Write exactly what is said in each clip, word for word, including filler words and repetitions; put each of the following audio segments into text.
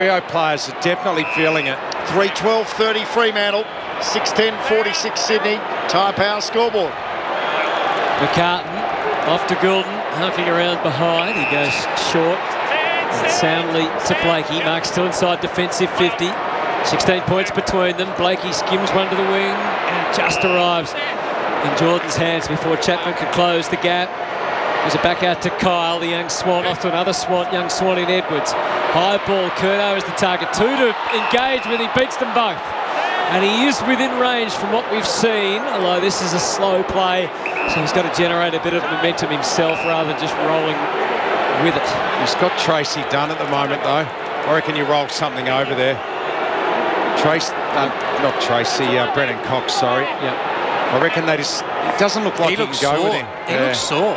Rio players are definitely feeling it. three twelve thirty Fremantle, six ten forty-six Sydney. Tyre Power scoreboard. McCartan off to Goulden, hucking around behind. He goes short and soundly to Blakey. Mark still inside defensive fifty. sixteen points between them. Blakey skims one to the wing and just arrives in Jordan's hands before Chapman could close the gap. Gives it back out to Kyle, the young Swan, off to another Swan, young Swan in Edwards. High ball, Curnow is the target. Two to engage with, he beats them both. And he is within range from what we've seen, although this is a slow play, so he's got to generate a bit of momentum himself rather than just rolling with it. He's got Tracy Dunn at the moment, though. I reckon you roll something over there. Trace, uh, not Tracy, uh, Brennan Cox, sorry. Yep. I reckon they just, it doesn't look like he, he looks can go sore. with him. He yeah. looks sore.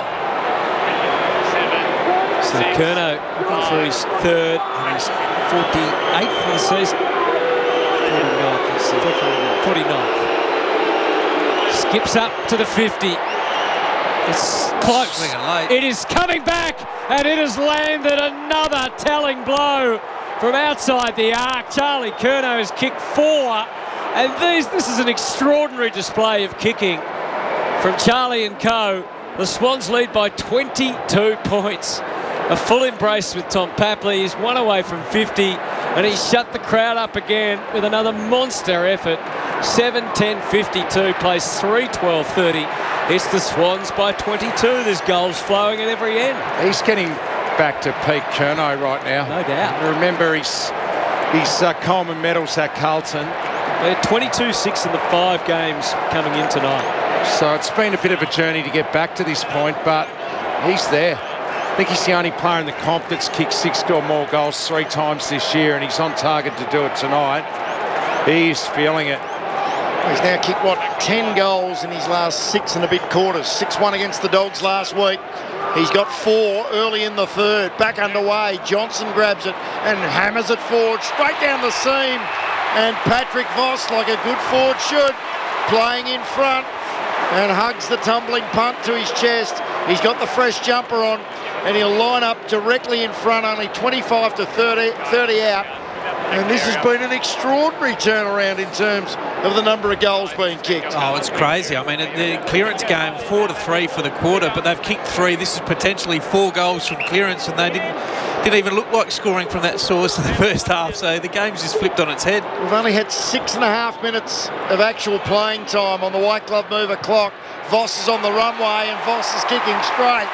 So Curnow looking for his third and his forty-eighth for the season. forty-ninth. forty-ninth. Skips up to the fifty. It's close. Swinging late. It is coming back, and it has landed another telling blow from outside the arc. Charlie Curnow has kicked four, and these, this is an extraordinary display of kicking from Charlie and co. The Swans lead by twenty-two points. A full embrace with Tom Papley. He's one away from fifty, and he shut the crowd up again with another monster effort. seven ten fifty-two, plays three twelve thirty. It's the Swans by twenty-two. There's goals flowing at every end. He's getting back to peak Curnow right now. No doubt. Remember his, his uh, Coleman medals at Carlton. They're twenty-two six in the five games coming in tonight. So it's been a bit of a journey to get back to this point, but he's there. I think he's the only player in the comp that's kicked six or more goals three times this year, and he's on target to do it tonight. He's feeling it. He's now kicked, what, ten goals in his last six and a bit quarters. six one against the Dogs last week. He's got four early in the third. Back underway. Johnson grabs it and hammers it forward, straight down the seam. And Patrick Voss, like a good forward should, playing in front and hugs the tumbling punt to his chest. He's got the fresh jumper on, and he'll line up directly in front, only twenty-five to thirty, thirty out. And this has been an extraordinary turnaround in terms of the number of goals being kicked. Oh, it's crazy. I mean, the clearance game, four to three for the quarter, but they've kicked three. This is potentially four goals from clearance, and they didn't didn't even look like scoring from that source in the first half. So the game's just flipped on its head. We've only had six and a half minutes of actual playing time on the White Glove Mover clock. Voss is on the runway, and Voss is kicking straight.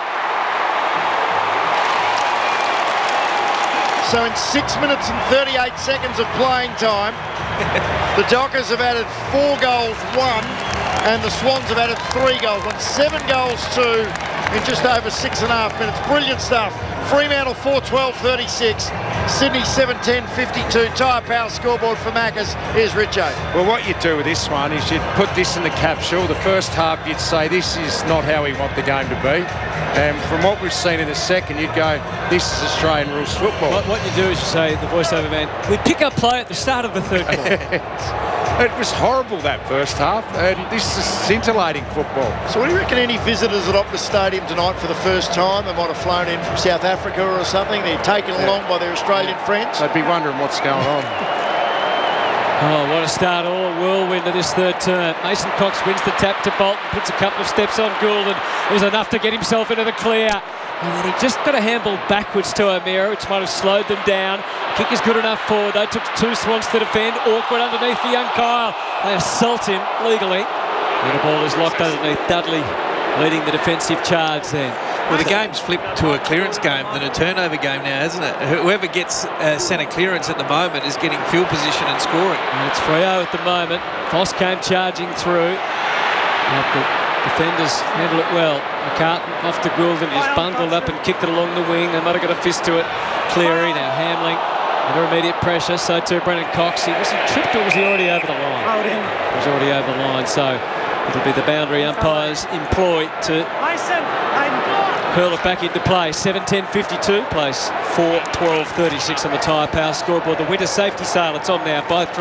So in six minutes and thirty-eight seconds of playing time, the Dockers have added four goals, one, and the Swans have added three goals. Won seven goals, two, in just over six and a half minutes. Brilliant stuff. Fremantle four twelve thirty-six, Sydney seven ten fifty-two. Tyre Power scoreboard for Maccas. Here's Richo. Well, what you do with this one is you'd put this in the capsule. The first half, you'd say this is not how we want the game to be. And from what we've seen in the second, you'd go, this is Australian rules football. What, what you do is you say, the voiceover man, we pick up play at the start of the third quarter. It was horrible, that first half, and this is scintillating football. So what do you reckon, any visitors at Optus Stadium tonight for the first time? They might have flown in from South Africa or something. They're taken Yeah. along by their Australian friends. They'd be wondering what's going on. Oh, what a start, all a whirlwind of this third term. Mason Cox wins the tap to Bolton, puts a couple of steps on Goulden. It was enough to get himself into the clear. And then he just got a handball backwards to O'Meara, which might have slowed them down. Kick is good enough forward. They took two Swans to defend. Awkward underneath the young Kyle. They assault him legally. And the ball is locked underneath Dudley, leading the defensive charge then. Well, the game's flipped to a clearance game than a turnover game now, hasn't it? Whoever gets uh, centre clearance at the moment is getting field position and scoring. And it's Freo at the moment. Foss came charging through. But the defenders handle it well. McCartan off to Goulden. He's bundled up and kicked it along the wing. They might have got a fist to it. Cleary now Hamling under immediate pressure. So too Brennan Cox. He, was he tripped or was he already over the line? He was already over the line. So it'll be the boundary umpires employed to hurl it back into play. seven ten fifty-two, place four twelve thirty-six on the Tyre Power scoreboard. The winter safety sale, it's on now by three.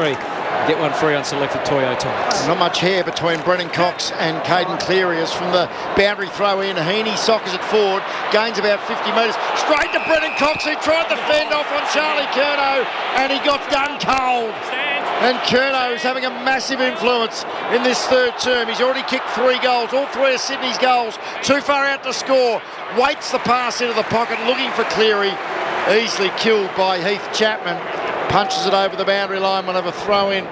Get one free on selected Toyo tyres. Not much hair between Brennan Cox and Caden Cleary as from the boundary throw in. Heaney sockers it forward, gains about fifty metres. Straight to Brennan Cox, who tried to fend off on Charlie Curnow, and he got done cold. And Curnow is having a massive influence in this third term. He's already kicked three goals, all three of Sydney's goals. Too far out to score. Waits the pass into the pocket, looking for Cleary. Easily killed by Heath Chapman. Punches it over the boundary line. We'll have a throw in.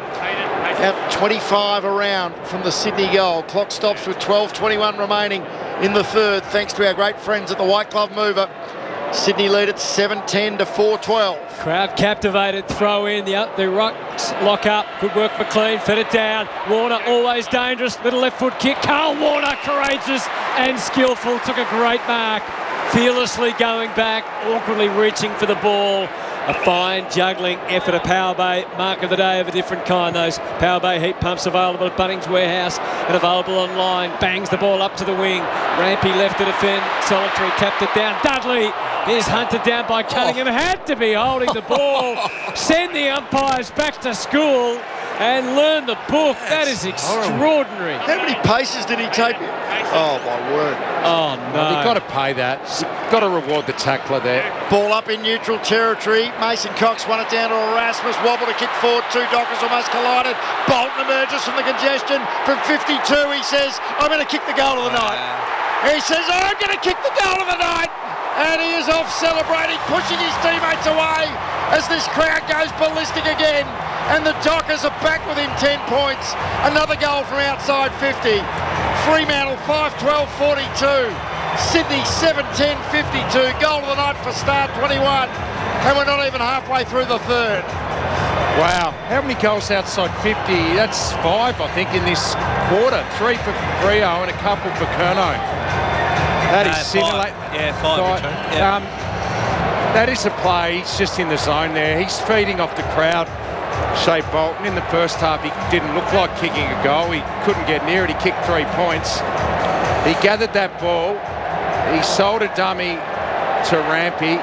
At twenty-five around from the Sydney goal. Clock stops with twelve twenty-one remaining in the third, thanks to our great friends at the White Glove Mover. Sydney lead at seven ten to four twelve. Crowd captivated, throw in, the, up, the rocks lock up. Good work, McLean, fed it down. Warner always dangerous, little left foot kick. Carl Warner, courageous and skillful, took a great mark. Fearlessly going back, awkwardly reaching for the ball. A fine juggling effort of Power Bay. Mark of the day of a different kind. Those Power Bay heat pumps available at Bunnings Warehouse and available online. Bangs the ball up to the wing. Rampy left to defend. Solitary tapped it down. Dudley is hunted down by Cunningham. Had to be holding the ball. Send the umpires back to school and learn the book. That is extraordinary. How many paces did he take? Oh, my word. Oh, no. Well, you've got to pay that. You've got to reward the tackler there. Ball up in neutral territory. Mason Cox won it down to Erasmus. Wobble to kick forward. Two Dockers almost collided. Bolton emerges from the congestion. From fifty-two, he says, I'm going to kick the goal of the night. He says, I'm going to kick the goal of the night. And he is off celebrating, pushing his teammates away as this crowd goes ballistic again. And the Dockers are back within ten points. Another goal from outside fifty. Fremantle five twelve forty-two. Sydney seven ten fifty-two. Goal of the night for Star twenty-one. And we're not even halfway through the third. Wow. How many goals outside fifty? That's five, I think, in this quarter. Three for Freo and a couple for Curnow. That No, is five. simulate. Yeah, five. Five. Richard. Yeah. Um, that is a play. He's just in the zone there. He's feeding off the crowd. Shea Bolton in the first half, he didn't look like kicking a goal. He couldn't get near it. He kicked three points. He gathered that ball. He sold a dummy to Rampy.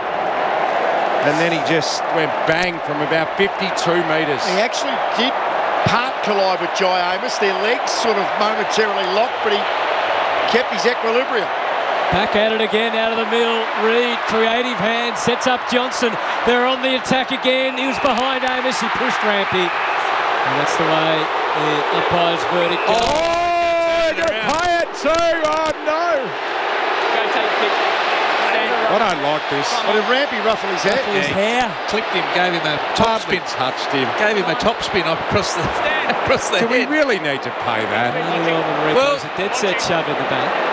And then he just went bang from about fifty-two metres. He actually did part collide with Jai Amos. Their legs sort of momentarily locked, but he kept his equilibrium. Back at it again, out of the middle. Reid, creative hand, sets up Johnson. They're on the attack again. He was behind Amos. He pushed Rampy. And that's the way the umpire's verdict goes. Oh, you pay it too. Oh, no. Go take a kick. I don't like this. What did Rampy ruffle his head? His hair. Clipped him, gave him a top Hardly spin. touched him. Gave him a top spin up across the across the Do we head. really need to pay that? Well, a dead set shove in the back.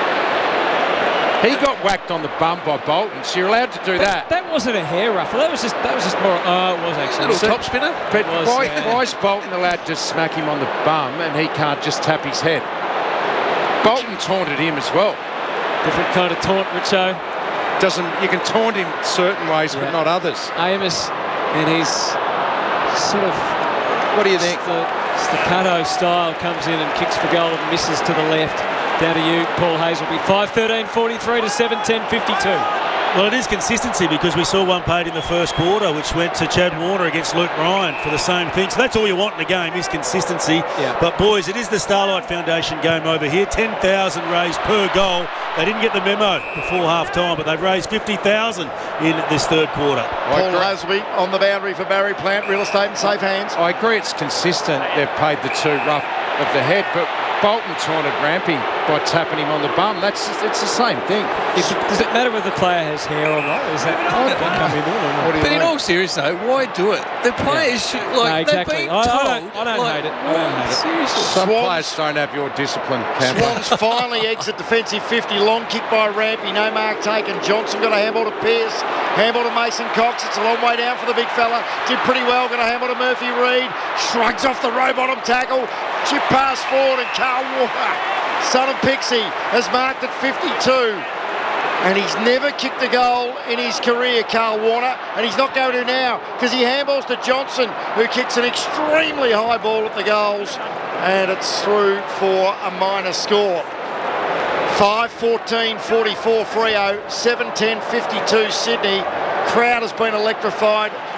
He got whacked on the bum by Bolton, so you're allowed to do that. That wasn't a hair ruffle. That was just that was just more. Oh, it was actually. Little top spinner. But was, why, yeah. why is Bolton allowed to smack him on the bum and he can't just tap his head? Bolton taunted him as well. Different kind of taunt, Richo. Doesn't you can taunt him certain ways, Yeah. but not others. Amos and his sort of What do you think? the staccato style comes in and kicks for goal and misses to the left. Down to you, Paul Hazelby. five thirteen forty-three to seven ten fifty-two. Well, it is consistency because we saw one paid in the first quarter, which went to Chad Warner against Luke Ryan for the same thing. So that's all you want in a game is consistency. Yeah. But boys, it is the Starlight Foundation game over here. ten thousand raised per goal. They didn't get the memo before half time, but they've raised fifty thousand in this third quarter. Paul Hasleby on the boundary for Barry Plant. Real estate in safe hands. I agree it's consistent. They've paid the two rough of the head, but Bolton taunted Rampy by tapping him on the bum. That's it's the same thing. If, does it matter whether the player has hair or not? Is that, that come in there or not? What do you But in mean? all seriousness, though, why do it? The players should, like, No, exactly. they've been I- I told. don't- I don't like, hate it. I don't hate it. Seriously. Some Swans- players don't have your discipline, Campbell. Swans finally exit defensive fifty. Long kick by Rampy. No mark taken. Johnson got a handball to Pearce. Handball to Mason Cox. It's a long way down for the big fella. Did pretty well. Got a handball to Murphy Reid. Shrugs off the row bottom tackle. Chip pass forward and Carl Walker, son of Pixie, has marked at fifty-two. And he's never kicked a goal in his career, Carl Warner, and he's not going to now because he handballs to Johnson, who kicks an extremely high ball at the goals, and it's through for a minor score. five fourteen forty-four Freo, seven ten fifty-two Sydney. Crowd has been electrified.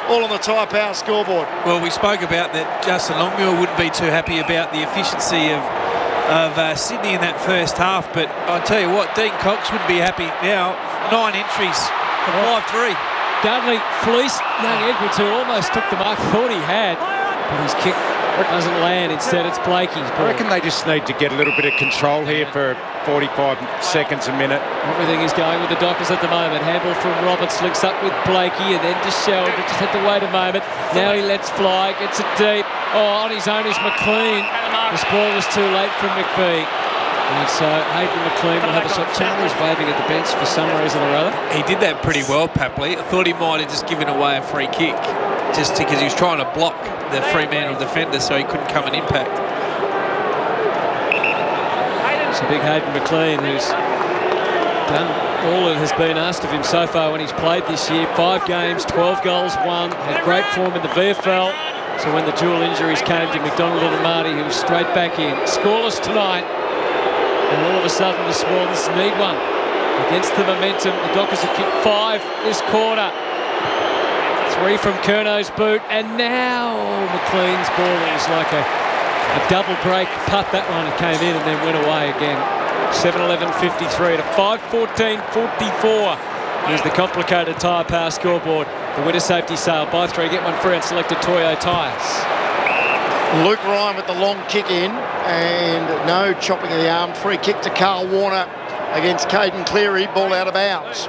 all on the Tyre Power scoreboard. Well, we spoke about that Justin Longmuir wouldn't be too happy about the efficiency of of uh, Sydney in that first half, but I'll tell you what, Dean Cox would be happy now. Nine entries for five three. Dudley fleeced young Edwards, who almost took the mark, thought he had, but his kick doesn't land. Instead, it's Blakey's ball. I reckon they just need to get a little bit of control here for forty-five seconds a minute. Everything is going with the Dockers at the moment. Handball from Roberts, links up with Blakey, and then to Sheldon. Just had to wait a moment. Now he lets fly, gets it deep. Oh, on his own is McLean. The ball was too late from McVeigh. And so Hayden McLean will have a shot. Chandler's waving at the bench for some reason or other. He did that pretty well, Papley. I thought he might have just given away a free kick, just because he was trying to block the Fremantle defender so he couldn't come and impact. It's a big Hayden McLean who's done all that has been asked of him so far when he's played this year. Five games, twelve goals, one. Had great form in the V F L. So when the dual injuries came to McDonald and Marty, he was straight back in. Scoreless tonight. And all of a sudden the Swans need one. Against the momentum, the Dockers have kicked five this quarter. Three from Curno's boot, and now McLean's ball was like a, a double break putt. That one came in and then went away again. seven eleven fifty-three to five fourteen forty-four. Here's the complicated Tyre Power scoreboard. The winter safety sale. Buy three, get one free on selected Toyo tyres. Luke Ryan with the long kick in, and no chopping of the arm. Free kick to Carl Warner against Caden Cleary. Ball out of bounds.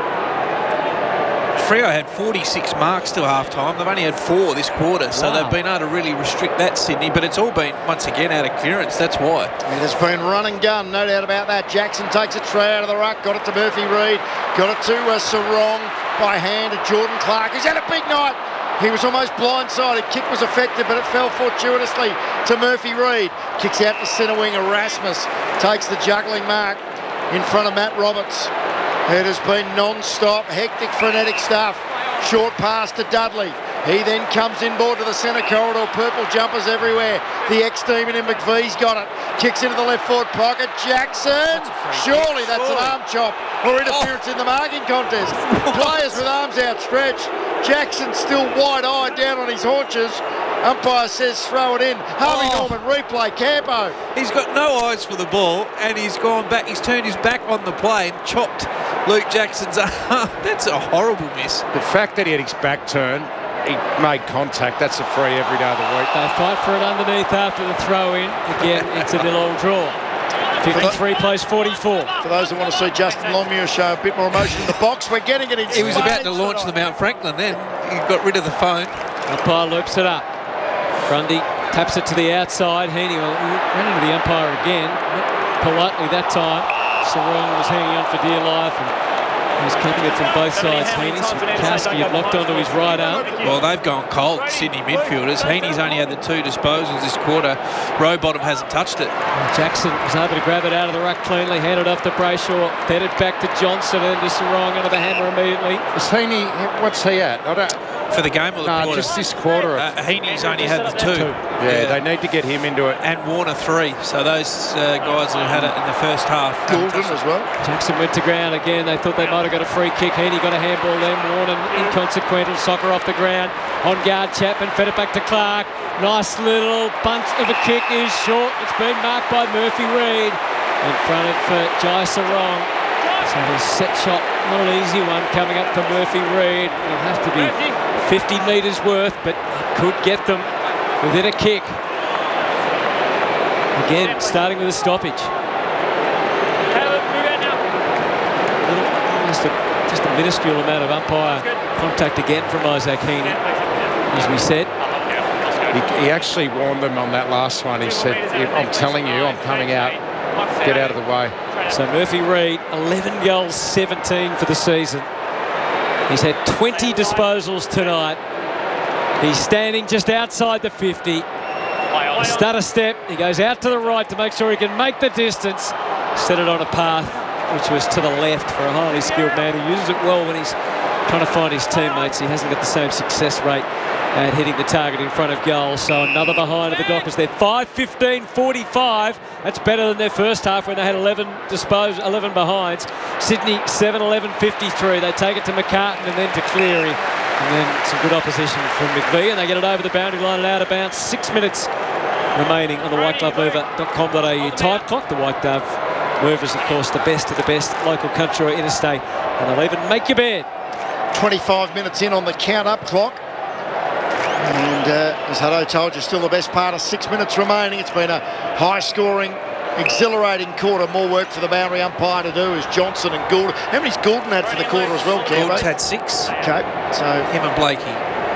Freo had forty-six marks till half-time. They've only had four this quarter, so Wow. they've been able to really restrict that, Sydney, but it's all been, once again, out of clearance. That's why. It has been run and gun, no doubt about that. Jackson takes it straight out of the ruck, got it to Murphy Reid, got it to uh, Sarong by hand to Jordan Clark. He's had a big night. He was almost blindsided. Kick was effective, but it fell fortuitously to Murphy Reid. Kicks out to centre wing. Erasmus takes the juggling mark in front of Matt Roberts. It has been non-stop, hectic, frenetic stuff. Short pass to Dudley. He then comes inboard to the centre corridor. Purple jumpers everywhere. The ex-demon in McVee's got it. Kicks into the left forward pocket. Jackson. Surely that's an arm chop or interference oh. in the marking contest. Players with arms outstretched. Jackson still wide-eyed down on his haunches. Umpire says throw it in. Harvey oh. Norman replay. Campo. He's got no eyes for the ball, and he's gone back. He's turned his back on the play and chopped Luke Jackson's arm. That's a horrible miss. The fact that he had his back turned, he made contact. That's a free every day of the week. They fight for it underneath after the throw in. Again, it's a nil-all draw. fifty-three plays forty-four. For those who want to see Justin Longmuir show a bit more emotion in the box, we're getting it in. He was about to launch the Mount Franklin then. He got rid of the phone. Umpire loops it up. Grundy taps it to the outside. Heaney will run into the umpire again. Not politely that time. Sarong was hanging on for dear life, and he was keeping it from both sides. Heaney, Switkowski had locked onto his right arm. Well, they've gone cold, Sydney midfielders. Heaney's only had the two disposals this quarter. Rowbottom hasn't touched it. Jackson was able to grab it out of the ruck cleanly, handed off to Brayshaw, fed it back to Johnson and to Sarong under the hammer immediately. Is Heaney, what's he at? I don't... For the game or the no, quarter? just this quarter. Uh, Heaney's only had the two. two. Yeah, yeah, they need to get him into it. And Warner three. So those uh, guys who had it in the first half. Goulden as well. Jackson went to ground again. They thought they might have got a free kick. Heaney got a handball then. Warner inconsequential. Soccer off the ground. On guard, Chapman fed it back to Clark. Nice little bunch of a kick is short. It's been marked by Murphy Reid in front of uh, Jai Sarong. So the set shot, not an easy one coming up for Murphy Reid. It'll have to be fifty metres worth, but it could get them within a kick. Again, starting with a stoppage. Just a, just a minuscule amount of umpire contact again from Isaac Heaney, as we said. He, he actually warned them on that last one. He said, I'm telling you, I'm coming out. Get out of the way. So Murphy Reid, eleven goals, seventeen for the season. He's had twenty disposals tonight. He's standing just outside the fifty. A stutter step. He goes out to the right to make sure he can make the distance. Set it on a path, which was to the left for a highly skilled man who uses it well when he's trying to find his teammates. He hasn't got the same success rate at hitting the target in front of goal. So another behind of the Dockers. They're five fifteen forty-five. That's better than their first half when they had eleven disposed, eleven behinds. Sydney seven eleven fifty-three. They take it to McCartan and then to Cleary. And then some good opposition from McVie, and they get it over the boundary line and out of bounds. Six minutes remaining on the white glove mover dot com dot a u time clock. The White Dove Movers, of course, the best of the best local country or interstate, and they'll even make your bed. twenty-five minutes in on the count-up clock. And uh, as Hutto told you, still the best part of six minutes remaining. It's been a high-scoring, exhilarating quarter. More work for the boundary umpire to do as Johnson and Goulden. How many's Goulden had for the quarter as well, Cam? Goulden's had six. Okay, so Him and Blakey.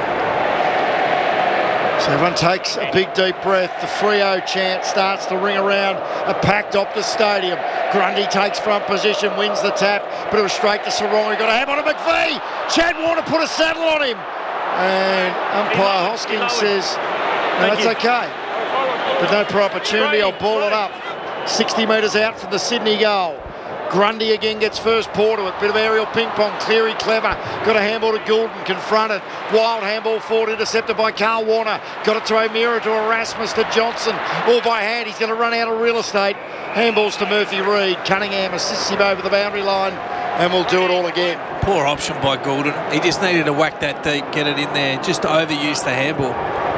So everyone takes a big deep breath. The Freo chant starts to ring around a packed Optus Stadium. Grundy takes front position, wins the tap, but it was straight to Sarong. He got a ham on a McVie. Chad Warner put a saddle on him. And umpire Hoskins says, no, that's okay. But no prior opportunity, I'll ball it up. sixty metres out from the Sydney goal. Grundy again gets first paw to it. Bit of aerial ping pong. Cleary clever. Got a handball to Goulden. Confronted. Wild handball forward. Intercepted by Carl Warner. Got it to O'Meara, to Erasmus, to Johnson. All by hand. He's going to run out of real estate. Handballs to Murphy Reid. Cunningham assists him over the boundary line. And we'll do it all again. Poor option by Goulden. He just needed to whack that deep, get it in there. Just to overuse the handball.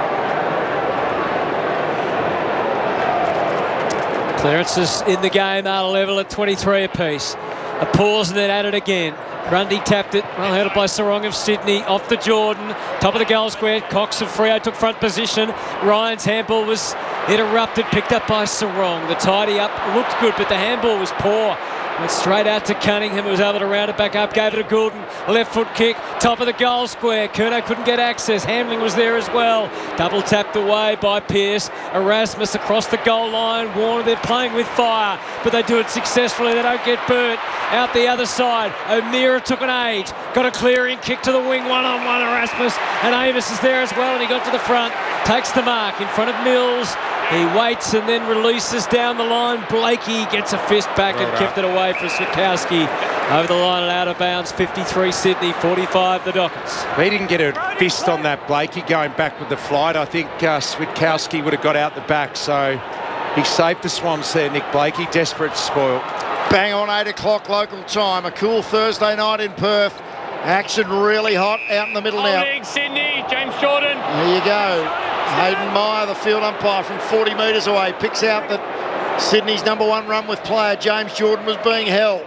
Clearances in the game are level at twenty-three apiece. A pause and then at it again. Grundy tapped it, well headed by Sarong of Sydney, off to Jordan, top of the goal square. Cox of Freo took front position. Ryan's handball was interrupted, picked up by Sarong. The tidy up looked good, but the handball was poor. Went straight out to Cunningham, who was able to round it back up, gave it to Goulden. Left foot kick, top of the goal square. Curnow couldn't get access. Hamling was there as well. Double tapped away by Pearce. Erasmus across the goal line. Warner, they're playing with fire, but they do it successfully. They don't get burnt. Out the other side, O'Meara took an age. Got a clearing kick to the wing, one-on-one Erasmus. And Amos is there as well, and he got to the front. Takes the mark in front of Mills. He waits and then releases down the line. Blakey gets a fist back and kept it away for Switkowski. Over the line and out of bounds. fifty-three Sydney, forty-five the Dockers. He didn't get a fist on that, Blakey, going back with the flight. I think uh, Switkowski would have got out the back, so he saved the Swans there, Nick Blakey. Desperate to spoil. Bang on eight o'clock local time. A cool Thursday night in Perth. Action really hot out in the middle now. Holding Sydney, James Jordan. There you go. Hayden Meyer, the field umpire from forty metres away, picks out that Sydney's number one run with player James Jordan was being held.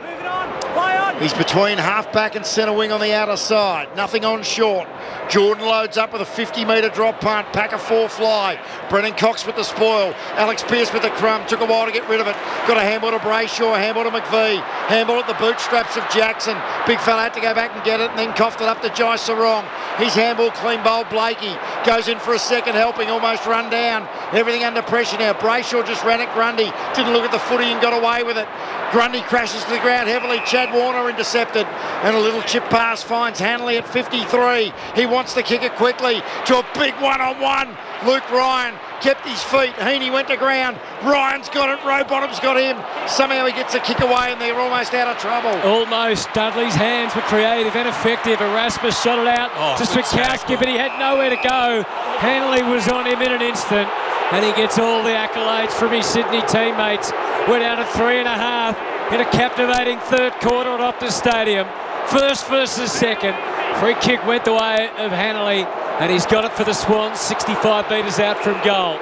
He's between half-back and centre wing on the outer side. Nothing on short. Jordan loads up with a fifty metre drop punt. Pack of four fly. Brennan Cox with the spoil. Alex Pearce with the crumb. Took a while to get rid of it. Got a handball to Brayshaw. Handball to McVie. Handball at the bootstraps of Jackson. Big fella had to go back and get it and then coughed it up to Jai Sarong. His handball clean bowl. Blakey goes in for a second helping. Almost run down. Everything under pressure now. Brayshaw just ran at Grundy. Didn't look at the footy and got away with it. Grundy crashes to the ground heavily. Chad Warner intercepted. And a little chip pass finds Hanley at fifty-three. He wants to kick it quickly to a big one-on-one. Luke Ryan kept his feet. Heaney went to ground. Ryan's got it. Rowbottom's got him. Somehow he gets a kick away and they're almost out of trouble. Almost. Dudley's hands were creative and effective. Erasmus shot it out oh, to Switkowski, but he had nowhere to go. Hanley was on him in an instant, and he gets all the accolades from his Sydney teammates. We're down to three and a half in a captivating third quarter at Optus Stadium. First versus second. Free kick went the way of Hanley, and he's got it for the Swans, sixty-five metres out from goal.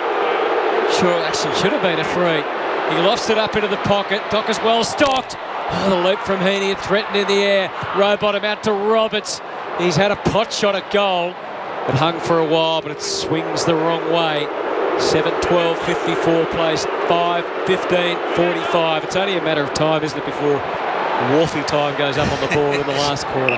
Sure, actually should have been a free. He lofts it up into the pocket. Dockers well stocked. Oh, the loop from Heaney, it threatened in the air. Rowbottom out to Roberts. He's had a pot shot at goal. It hung for a while, but it swings the wrong way. seven twelve fifty-four plays, five fifteen forty-five. It's only a matter of time, isn't it, before Wharfie time goes up on the board in the last quarter.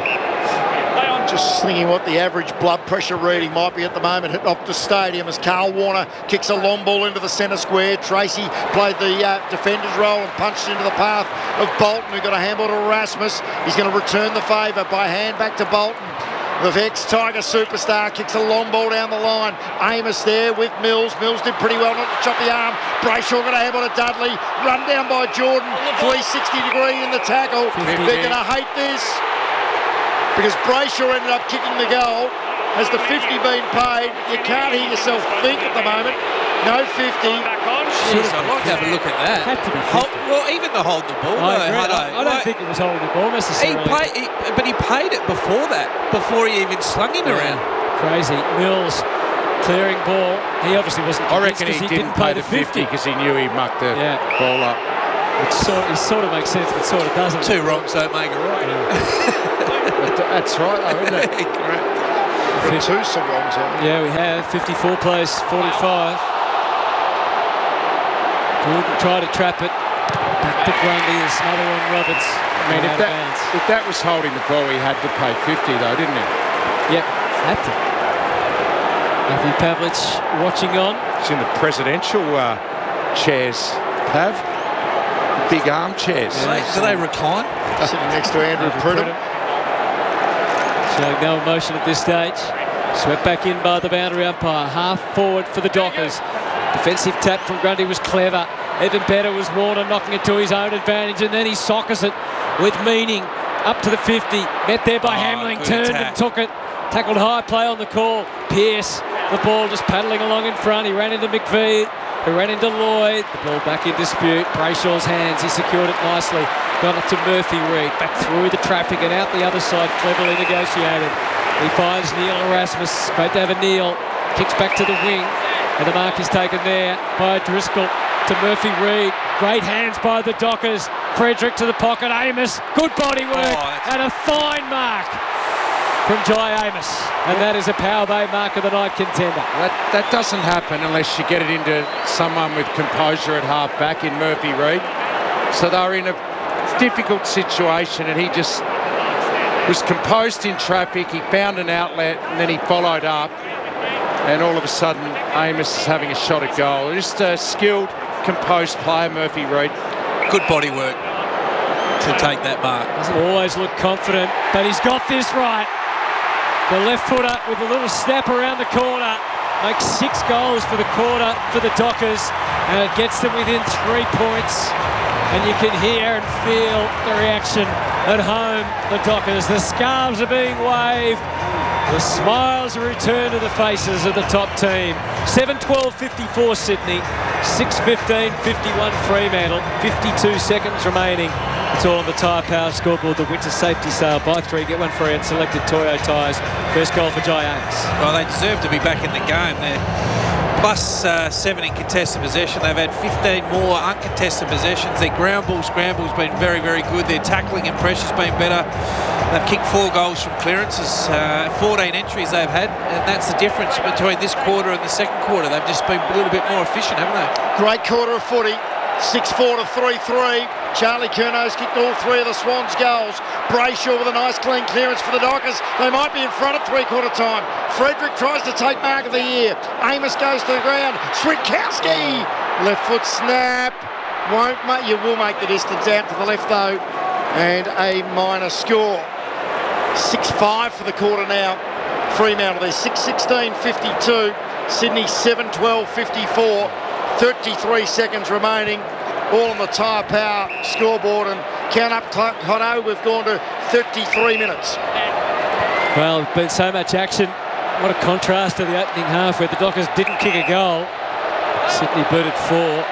Just thinking what the average blood pressure reading might be at the moment at Optus Stadium as Carl Warner kicks a long ball into the centre square. Tracy played the uh, defender's role and punched into the path of Bolton, who got a handball to Erasmus. He's going to return the favour by hand back to Bolton. The ex-Tiger superstar kicks a long ball down the line. Amos there with Mills. Mills did pretty well not to chop the arm. Brayshaw got a handball to Dudley. Run down by Jordan. three sixty degree in the tackle. They're going to hate this, because Brayshaw ended up kicking the goal. Has the fifty been paid? You can't hear yourself think at the moment. No fifty. Should Jeez, have I'd like to have a look at that. Had to be Hold, fifty. well, even the holding the ball. I though, agree. Hutto, I, I don't like, think it was holding the ball he necessarily. paid, he, but he paid it before that, before he even slung him Yeah. around. Crazy. Mills clearing ball. He obviously wasn't. I reckon convinced he 'cause didn't pay the fifty because he knew he mucked the Yeah. ball up. Which sort, it sort of makes sense, but sort of doesn't. Two wrongs don't make a right. But that's right, though, isn't it? Correct. Got two some wrongs on. Yeah, we have. fifty-four plays, forty-five. Gordon tried to trap it. Back to Grundy and smother on Roberts. I mean, Ran if out of that, bounds. if that was holding the ball, he had to pay fifty, though, didn't he? Yep, had to. Matthew Pavlich watching on. It's in the presidential uh, chairs, Pav. Big armchairs. Do they, do they recline? Sitting next to Andrew Andrew Pridham. Showing no emotion at this stage. Swept back in by the boundary umpire. Half forward for the Dockers. Defensive tap from Grundy was clever. Even better was Warner knocking it to his own advantage, and then he sockers it with meaning up to the fifty. Met there by Oh, Hamling, good turned attack. and took it. Tackled high, play on the call. Pearce, the ball just paddling along in front. He ran into McVeigh. He ran into Lloyd. The ball back in dispute. Brayshaw's hands. He secured it nicely. Got it to Murphy Reid. Back through the traffic and out the other side. Cleverly negotiated. He finds Neil Erasmus. Great to have a Neil. Kicks back to the wing. And the mark is taken there by Driscoll to Murphy Reid. Great hands by the Dockers. Frederick to the pocket. Amos. Good body work. Oh, that's- and a fine mark from Jai Amos. And that is a Power Bay mark of the night contender. That, that doesn't happen unless you get it into someone with composure at half back in Murphy Reid. So they were in a difficult situation and he just was composed in traffic. He found an outlet and then he followed up. And all of a sudden, Amos is having a shot at goal. Just a skilled, composed player, Murphy Reid. Good body work to take that mark. Doesn't always look confident, but he's got this right. The left footer with a little snap around the corner makes six goals for the quarter for the Dockers, and it gets them within three points. And you can hear and feel the reaction at home, the Dockers. The scarves are being waved. The smiles are returned to the faces of the top team. seven twelve fifty-four Sydney, six fifteen fifty-one Fremantle, fifty-two seconds remaining. It's all on the Tyre Power scoreboard. The winter safety sale. Buy three, get one free on selected Toyo tyres. First goal for Jai Amos. Well, they deserve to be back in the game. They're plus uh, seven in contested possession. They've had fifteen more uncontested possessions. Their ground ball scramble's been very, very good. Their tackling and pressure's been better. They've kicked four goals from clearances, uh, fourteen entries they've had, and that's the difference between this quarter and the second quarter. They've just been a little bit more efficient, haven't they? Great quarter of footy. six four to three three. Charlie Curnow's kicked all three of the Swans' goals. Brayshaw with a nice clean clearance for the Dockers. They might be in front at three-quarter time. Frederick tries to take mark of the year. Amos goes to the ground. Switkowski. Left foot snap. Won't make, you will make the distance out to the left though. And a minor score. six five for the quarter now. Fremantle, they're six sixteen fifty-two. Sydney seven twelve fifty-four. thirty-three seconds remaining. All on the Tyre Power scoreboard, and count up Hutto, we've gone to thirty-three minutes. Well, there's been so much action. What a contrast to the opening half where the Dockers didn't kick a goal. Sydney booted four.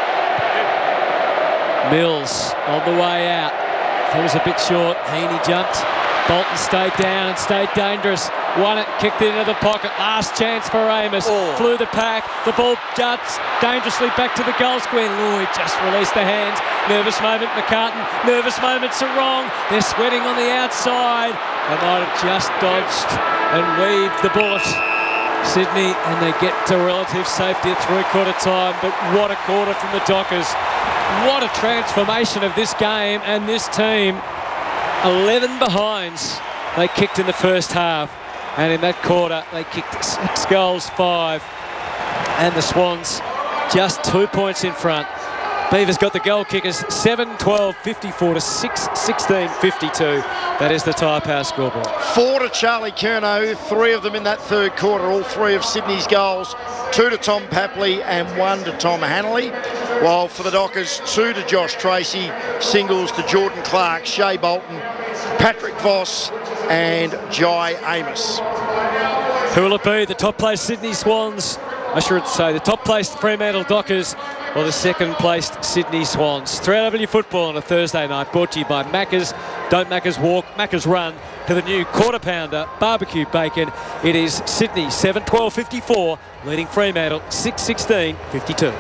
Mills on the way out. Thought it was a bit short. Heaney jumped. Bolton stayed down and stayed dangerous. Won it, kicked it into the pocket. Last chance for Amos. Oh. Flew the pack. The ball juts dangerously back to the goal square. Lloyd just released the hands. Nervous moment, McCartan. Nervous moments are wrong. They're sweating on the outside. They might have just dodged and weaved the bullet. Sydney, and they get to relative safety at three-quarter time. But what a quarter from the Dockers. What a transformation of this game and this team. eleven behinds they kicked in the first half, and in that quarter they kicked six goals, five, and the Swans just two points in front. Beavers got the goal kickers seven twelve fifty-four to six sixteen fifty-two. That is the Tyre Power scoreboard. Four to Charlie Curnow, three of them in that third quarter, all three of Sydney's goals. Two to Tom Papley and one to Tom Hanley. While for the Dockers, two to Josh Tracy, singles to Jordan Clark, Shea Bolton, Patrick Voss and Jai Amos. Who will it be? The top place Sydney Swans I should say, the top-placed Fremantle Dockers or the second-placed Sydney Swans. three R W football on a Thursday night, brought to you by Macca's. Don't Macca's walk, Macca's run to the new quarter-pounder barbecue bacon. It is Sydney seven twelve fifty-four, leading Fremantle six sixteen fifty-two.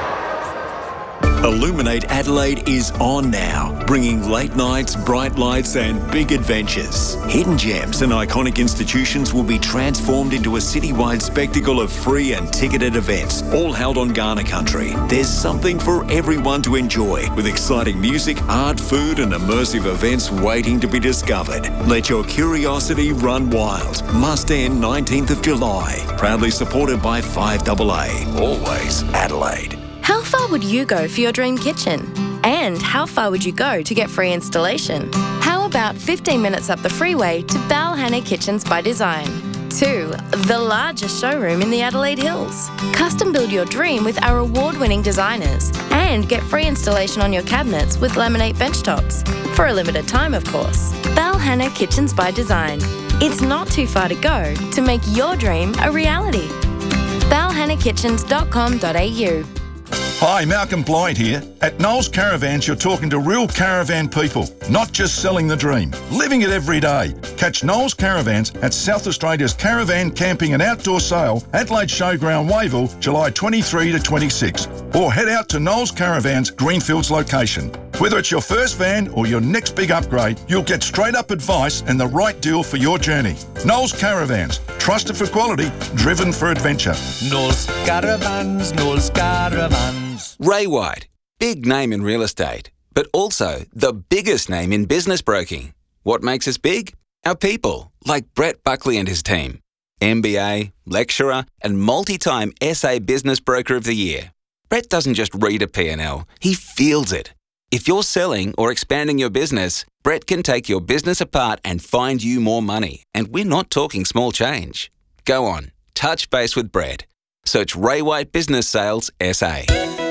Illuminate Adelaide is on now, bringing late nights, bright lights and big adventures. Hidden gems and iconic institutions will be transformed into a citywide spectacle of free and ticketed events, all held on Ghana country. There's something for everyone to enjoy, with exciting music, art, food and immersive events waiting to be discovered. Let your curiosity run wild. Must end nineteenth of July. Proudly supported by five A A. Always Adelaide. How far would you go for your dream kitchen? And how far would you go to get free installation? How about fifteen minutes up the freeway to Balhanna Kitchens by Design? Two, the largest showroom in the Adelaide Hills. Custom build your dream with our award-winning designers and get free installation on your cabinets with laminate benchtops. For a limited time, of course. Balhanna Kitchens by Design. It's not too far to go to make your dream a reality. balhanna kitchens dot com dot a u. Hi, Malcolm Blythe here. At Knowles Caravans, you're talking to real caravan people, not just selling the dream, living it every day. Catch Knowles Caravans at South Australia's Caravan Camping and Outdoor Sale, Adelaide Showground, Wavell, July twenty-third to twenty-sixth. Or head out to Knowles Caravans, Greenfields location. Whether it's your first van or your next big upgrade, you'll get straight up advice and the right deal for your journey. Knowles Caravans, trusted for quality, driven for adventure. Knowles Caravans, Knowles Caravans. Ray White, big name in real estate, but also the biggest name in business broking. What makes us big? Our people, like Brett Buckley and his team. M B A, lecturer, and multi-time S A Business Broker of the Year. Brett doesn't just read a P and L, he feels it. If you're selling or expanding your business, Brett can take your business apart and find you more money. And we're not talking small change. Go on, touch base with Brett. Search Ray White Business Sales S A.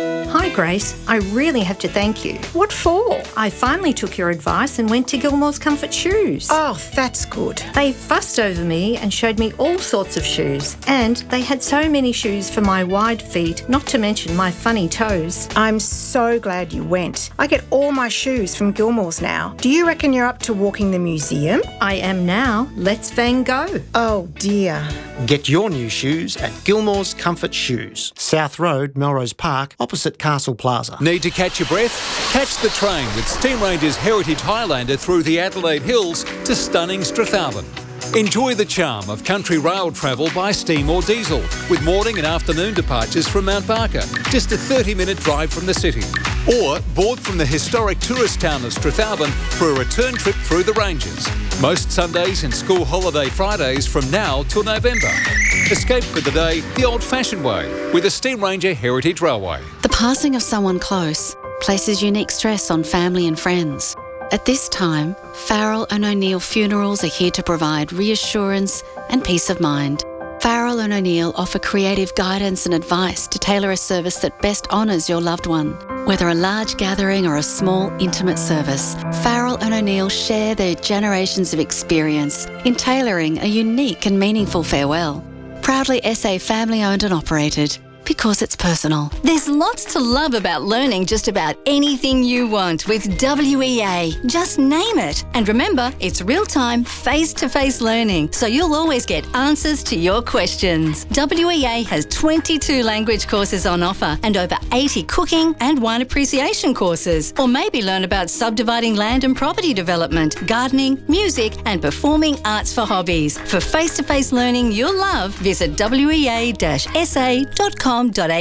Hi Grace, I really have to thank you. What for? I finally took your advice and went to Gilmore's Comfort Shoes. Oh, that's good. They fussed over me and showed me all sorts of shoes. And they had so many shoes for my wide feet, not to mention my funny toes. I'm so glad you went. I get all my shoes from Gilmore's now. Do you reckon you're up to walking the museum? I am now. Let's Van Gogh. Oh dear. Get your new shoes at Gilmore's Comfort Shoes, South Road, Melrose Park, opposite Castle Plaza. Need to catch your breath? Catch the train with Steam Ranger's Heritage Highlander through the Adelaide Hills to stunning Strathalbyn. Enjoy the charm of country rail travel by steam or diesel, with morning and afternoon departures from Mount Barker, just a thirty minute drive from the city. Or board from the historic tourist town of Strathalbyn for a return trip through the Ranges. Most Sundays and school holiday Fridays from now till November. Escape for the day the old-fashioned way with the Steam Ranger Heritage Railway. The passing of someone close places unique stress on family and friends. At this time, Farrell and O'Neill Funerals are here to provide reassurance and peace of mind. Farrell and O'Neill offer creative guidance and advice to tailor a service that best honours your loved one. Whether a large gathering or a small, intimate service, Farrell and O'Neill share their generations of experience in tailoring a unique and meaningful farewell. Proudly S A family owned and operated, because it's personal. There's lots to love about learning just about anything you want with W E A. Just name it. And remember, it's real-time, face-to-face learning, so you'll always get answers to your questions. W E A has twenty-two language courses on offer and over eighty cooking and wine appreciation courses. Or maybe learn about subdividing land and property development, gardening, music and performing arts for hobbies. For face-to-face learning you'll love, visit w e a dash s a dot com. five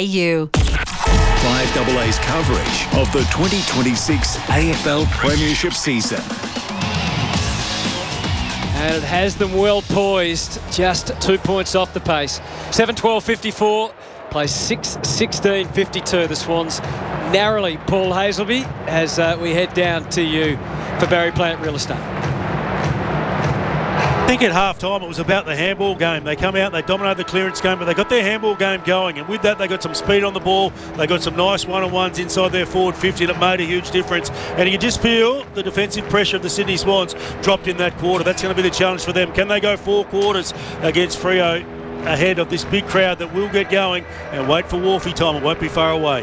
A A's coverage of the twenty twenty-six A F L Premiership season. And it has them well poised, just two points off the pace. seven twelve fifty-four, plays six sixteen fifty-two. The Swans narrowly. Paul Hazelby, as uh, we head down to you for Barry Plant Real Estate. I think at half-time it was about the handball game. They come out, they dominate the clearance game, but they got their handball game going. And with that, they got some speed on the ball. They got some nice one-on-ones inside their forward fifty that made a huge difference. And you can just feel the defensive pressure of the Sydney Swans dropped in that quarter. That's going to be the challenge for them. Can they go four quarters against Freo ahead of this big crowd that will get going, and wait for Wharfie time. It won't be far away.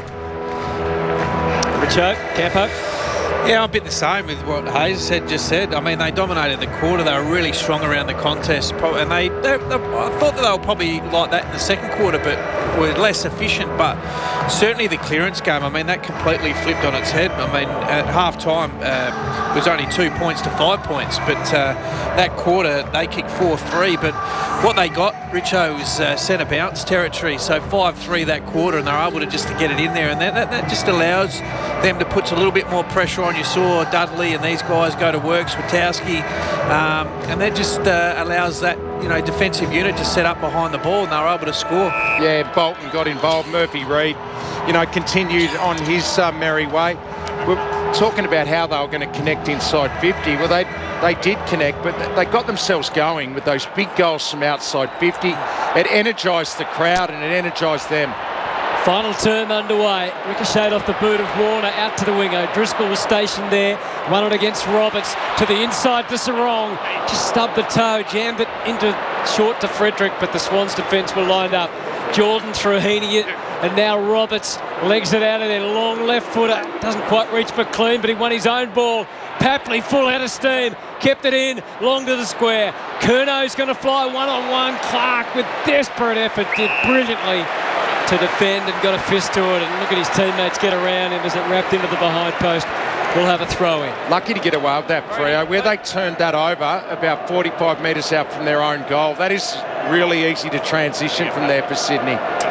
Richo, Campo. Yeah, I'm a bit the same with what Hayes said. Just said. I mean, they dominated the quarter. They were really strong around the contest, and they, they, they. I thought that they were probably like that in the second quarter, but were less efficient. But certainly the clearance game. I mean, that completely flipped on its head. I mean, at half time uh, it was only two points to five points, but uh, that quarter they kicked four three. But what they got, Richo, was uh, centre bounce territory. So five three that quarter, and they're able to just to get it in there, and that, that, that just allows them to put a little bit more pressure on. You saw Dudley and these guys go to work, Swatowski, um, and that just uh, allows that you know defensive unit to set up behind the ball, and they were able to score. Yeah, Bolton got involved. Murphy Reid, you know, continued on his uh, merry way. We're talking about how they were going to connect inside fifty. Well, they they did connect, but they got themselves going with those big goals from outside fifty. It energised the crowd and it energised them. Final term underway. Ricocheted off the boot of Warner out to the wing. O'Driscoll was stationed there. Won it against Roberts to the inside to Sarong. Just stubbed the toe, jammed it into short to Frederick, but the Swans defence were lined up. Jordan through Heaney, and now Roberts legs it out of there. Long left footer. Doesn't quite reach McLean, but he won his own ball. Papley full out of steam. Kept it in. Long to the square. Curno's going to fly one-on-one. Clark with desperate effort did brilliantly to defend and got a fist to it, and look at his teammates get around him as it wrapped into the behind post. We'll have a throw in. Lucky to get away with that, Freo. Where they turned that over about forty-five metres out from their own goal, that is really easy to transition from there for Sydney.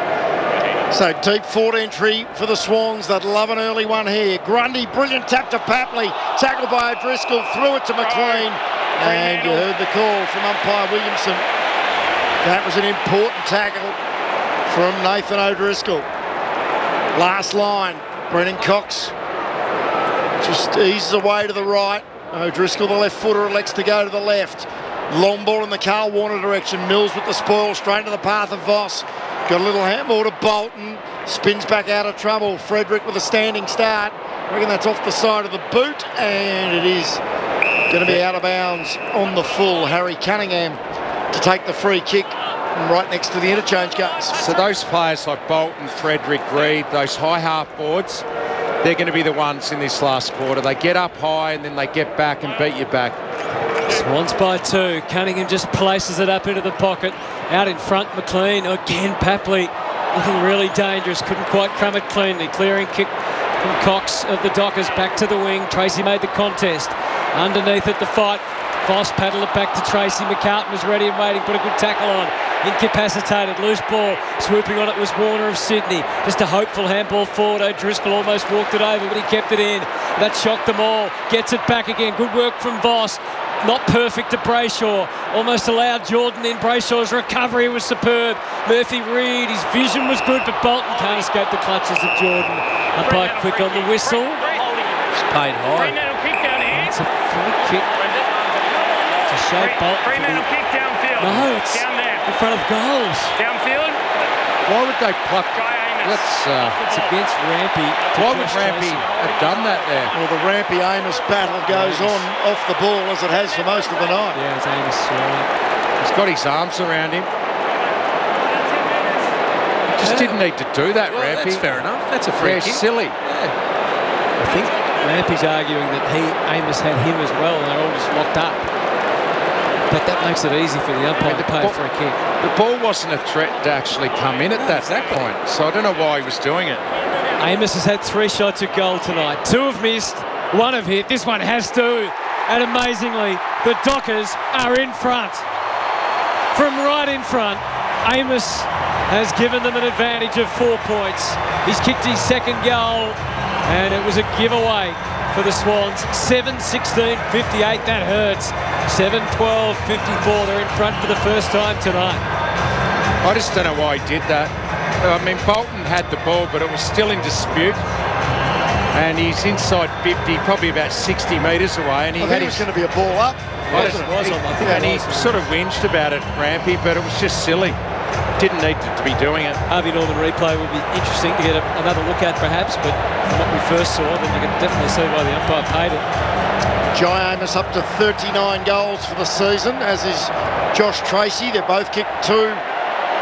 So deep forward entry for the Swans. They'd love an early one here. Grundy, brilliant tap to Papley. Tackled by O'Driscoll, threw it to McLean. And you heard the call from umpire Williamson. That was an important tackle from Nathan O'Driscoll. Last line, Brennan Cox just eases away to the right. O'Driscoll, the left footer, elects to go to the left. Long ball in the Carl Warner direction. Mills with the spoil, straight to the path of Voss. Got a little handball to Bolton. Spins back out of trouble. Frederick with a standing start. I reckon that's off the side of the boot, and it is going to be out of bounds on the full. Harry Cunningham to take the free kick right next to the interchange guns. So those players like Bolton, Frederick, Reid, those high half boards, they're going to be the ones in this last quarter. They get up high and then they get back and beat you back. Swans by two. Cunningham just places it up into the pocket. Out in front, McLean. Again, Papley looking really dangerous. Couldn't quite crumb it cleanly. Clearing kick from Cox of the Dockers back to the wing. Tracy made the contest. Underneath it, the fight. Voss paddled it back to Tracy. McCartan was ready and waiting. Put a good tackle on. Incapacitated. Loose ball. Swooping on it was Warner of Sydney. Just a hopeful handball forward. O'Driscoll almost walked it over, but he kept it in. That shocked them all. Gets it back again. Good work from Voss. Not perfect to Brayshaw. Almost allowed Jordan in. Brayshaw's recovery was superb. Murphy Reid, his vision was good, but Bolton can't escape the clutches of Jordan. Umpire quick on the whistle. It's paid high. It's a free kick to show Bolton. No, it's in front of goals. Downfield. Why would they pluck? That's uh, it's against Rampy. Why would Rampy have done that there? Well, the Rampy-Amos battle goes on off the ball as it has for most of the night. Yeah, it's Amos. Right. He's got his arms around him. He just yeah. didn't need to do that, well, Rampy. That's fair enough. That's a free yeah, kick. silly. Yeah. I think Rampy's arguing that he Amos had him as well, and they're all just locked up. But that makes it easy for the umpire to pay a free kick. The ball wasn't a threat to actually come in at that exactly. point, so I don't know why he was doing it. Amos has had three shots at goal tonight. Two have missed, one have hit. This one has to. And amazingly, the Dockers are in front. From right in front, Amos has given them an advantage of four points. He's kicked his second goal, and it was a giveaway for the Swans. seven sixteen fifty-eight, that hurts. seven twelve fifty-four, they're in front for the first time tonight. I just don't know why he did that. I mean, Bolton had the ball, but it was still in dispute. And he's inside fifty, probably about sixty metres away. And he I had think his, it was going to be a ball up. Yes, it was. I think and it he was. sort of whinged about it, Rampy, but it was just silly. Didn't need to be doing it. Harvey Norman replay would be interesting to get a, another look at, perhaps, but from what we first saw, then you can definitely see why the umpire paid it. Jai Amos up to thirty-nine goals for the season, as is Josh Tracy. They've both kicked two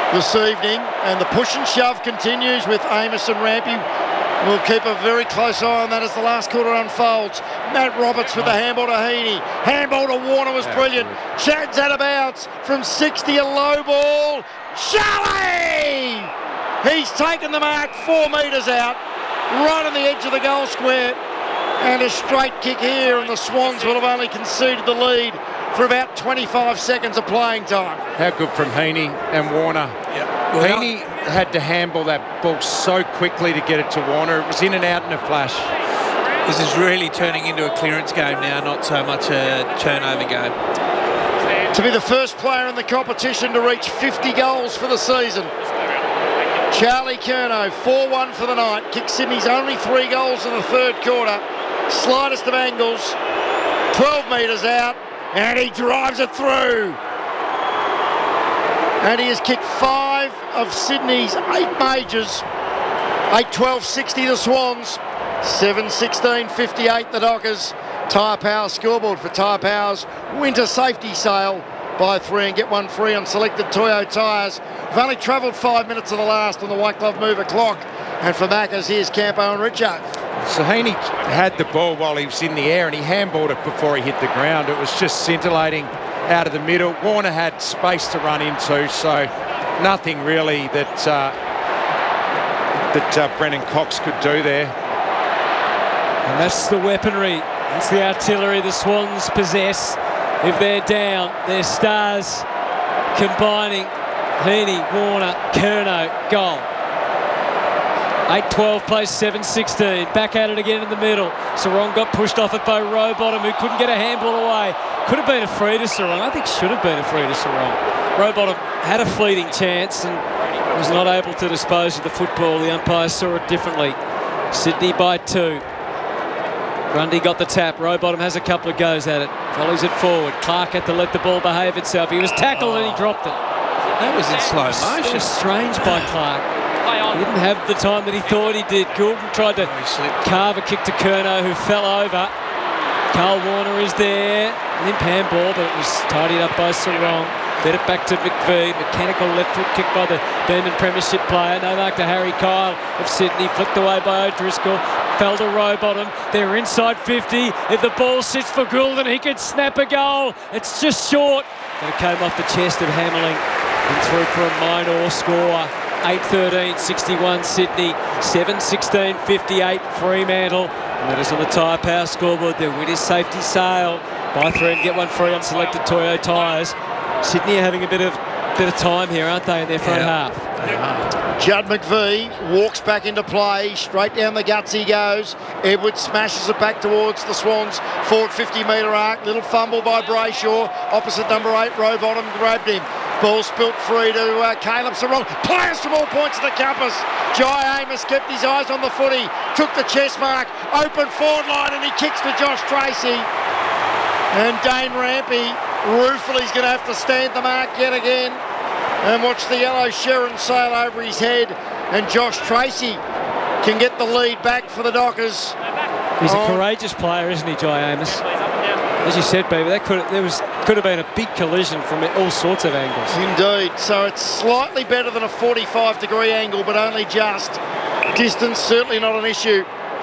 this evening, and the push and shove continues with Amos and Rampy. We'll keep a very close eye on that as the last quarter unfolds. Matt Roberts with the handball to Heaney. Handball to Warner was brilliant. Chad's out of bounds from sixty, a low ball. Charlie! He's taken the mark four metres out, right on the edge of the goal square. And a straight kick here, and the Swans will have only conceded the lead for about twenty-five seconds of playing time. How good from Heaney and Warner. Yep. Well, Heaney had to handball that ball so quickly to get it to Warner. It was in and out in a flash. This is really turning into a clearance game now, not so much a turnover game. To be the first player in the competition to reach fifty goals for the season, Charlie Curnow, four one for the night, kicks Sydney's only three goals in the third quarter. Slightest of angles, twelve metres out, and he drives it through. And he has kicked five of Sydney's eight majors. eight twelve sixty the Swans, seven sixteen fifty-eight the Dockers. Tyre Power scoreboard for Tyre Power's winter safety sale. Buy three and get one free on selected Toyo tyres. We've only travelled five minutes of the last on the White Glove Mover clock. And for Maccas, here's Campo and Richard. So Heaney had the ball while he was in the air, and he handballed it before he hit the ground. It was just scintillating out of the middle. Warner had space to run into, so nothing really that uh, that uh, Brennan Cox could do there. And that's the weaponry. That's the artillery the Swans possess. If they're down, their stars combining. Heaney, Warner, Curnow, goal. eight twelve plays seven sixteen. Back at it again in the middle. Sarong got pushed off it by Rowbottom, who couldn't get a handball away. Could have been a free to Sarong. I think should have been a free to Sarong. Rowbottom had a fleeting chance and was not able to dispose of the football. The umpires saw it differently. Sydney by two. Grundy got the tap. Rowbottom has a couple of goes at it. Volleys it forward. Clark had to let the ball behave itself. He was tackled and he dropped it. That was in slow motion. It was strange by Clark. He didn't have the time that he thought he did. Goulden tried to carve a kick to Curnow, who fell over. Carl Warner is there. Limp handball, but it was tidied up by Sarong. Fed it back to McVee. Mechanical left foot kick by the Demon Premiership player. No mark to Harry Kyle of Sydney. Flicked away by O'Driscoll. Fell to Rowbottom. They're inside fifty. If the ball sits for Goulden, he could snap a goal. It's just short. But it came off the chest of Hammerling and through for a minor score. eight thirteen sixty-one Sydney. seven sixteen fifty-eight Fremantle. And that is on the Tyre Power scoreboard. Their winner's safety sale. Buy three and get one free on selected Toyo tyres. Sydney are having a bit of bit of time here, aren't they, in their front yeah. half? They are. Judd McVee walks back into play. Straight down the guts he goes. Edwards smashes it back towards the Swans. Forward fifty metre arc. Little fumble by Brayshaw. Opposite number eight, Rowbottom grabbed him. Ball spilt free to uh, Caleb Sarong. Players from all points of the compass. Jai Amos kept his eyes on the footy. Took the chest mark. Open forward line and he kicks to Josh Tracy. And Dane Rampy ruefully is going to have to stand the mark yet again. And watch the yellow Sherrin sail over his head. And Josh Tracy can get the lead back for the Dockers. He's a oh. courageous player, isn't he, Jai Amos? As you said, baby, that could there was could have been a big collision from all sorts of angles. Indeed. So it's slightly better than a forty-five degree angle, but only just. Distance certainly not an issue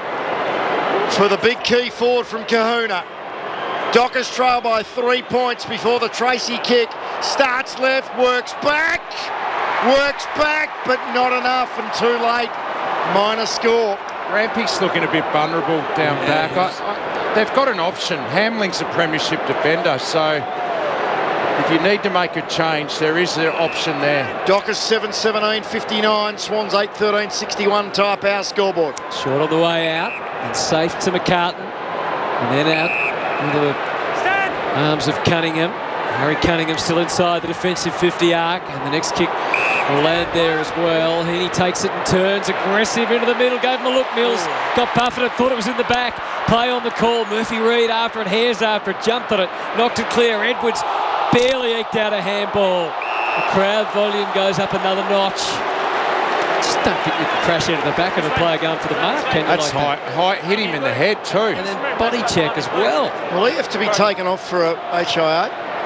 for the big key forward from Kahuna. Dockers trail by three points before the Tracy kick. Starts left, works back, works back, but not enough and too late. Minor score. Rampy's looking a bit vulnerable down Yeah, back. I, I, they've got an option. Hamling's a premiership defender, so if you need to make a change, there is an option there. Dockers seven seventeen fifty-nine, Swans eight thirteen sixty-one, Tyre Power scoreboard. Short on the way out and safe to McCartan. And then out into the arms of Cunningham. Harry Cunningham still inside the defensive fifty arc, and the next kick will land there as well. Heaney takes it and turns aggressive into the middle. Gave him a look. Mills got buffeted, thought it was in the back. Play on the call. Murphy Reid after it, hairs after it, jumped on it, knocked it clear. Edwards barely eked out a handball. The crowd volume goes up another notch. Just don't think you can crash into the back of a player going for the mark, can you? That's like high, high. Hit him in the head too. And then body check as well. Will he have to be taken off for a H I A?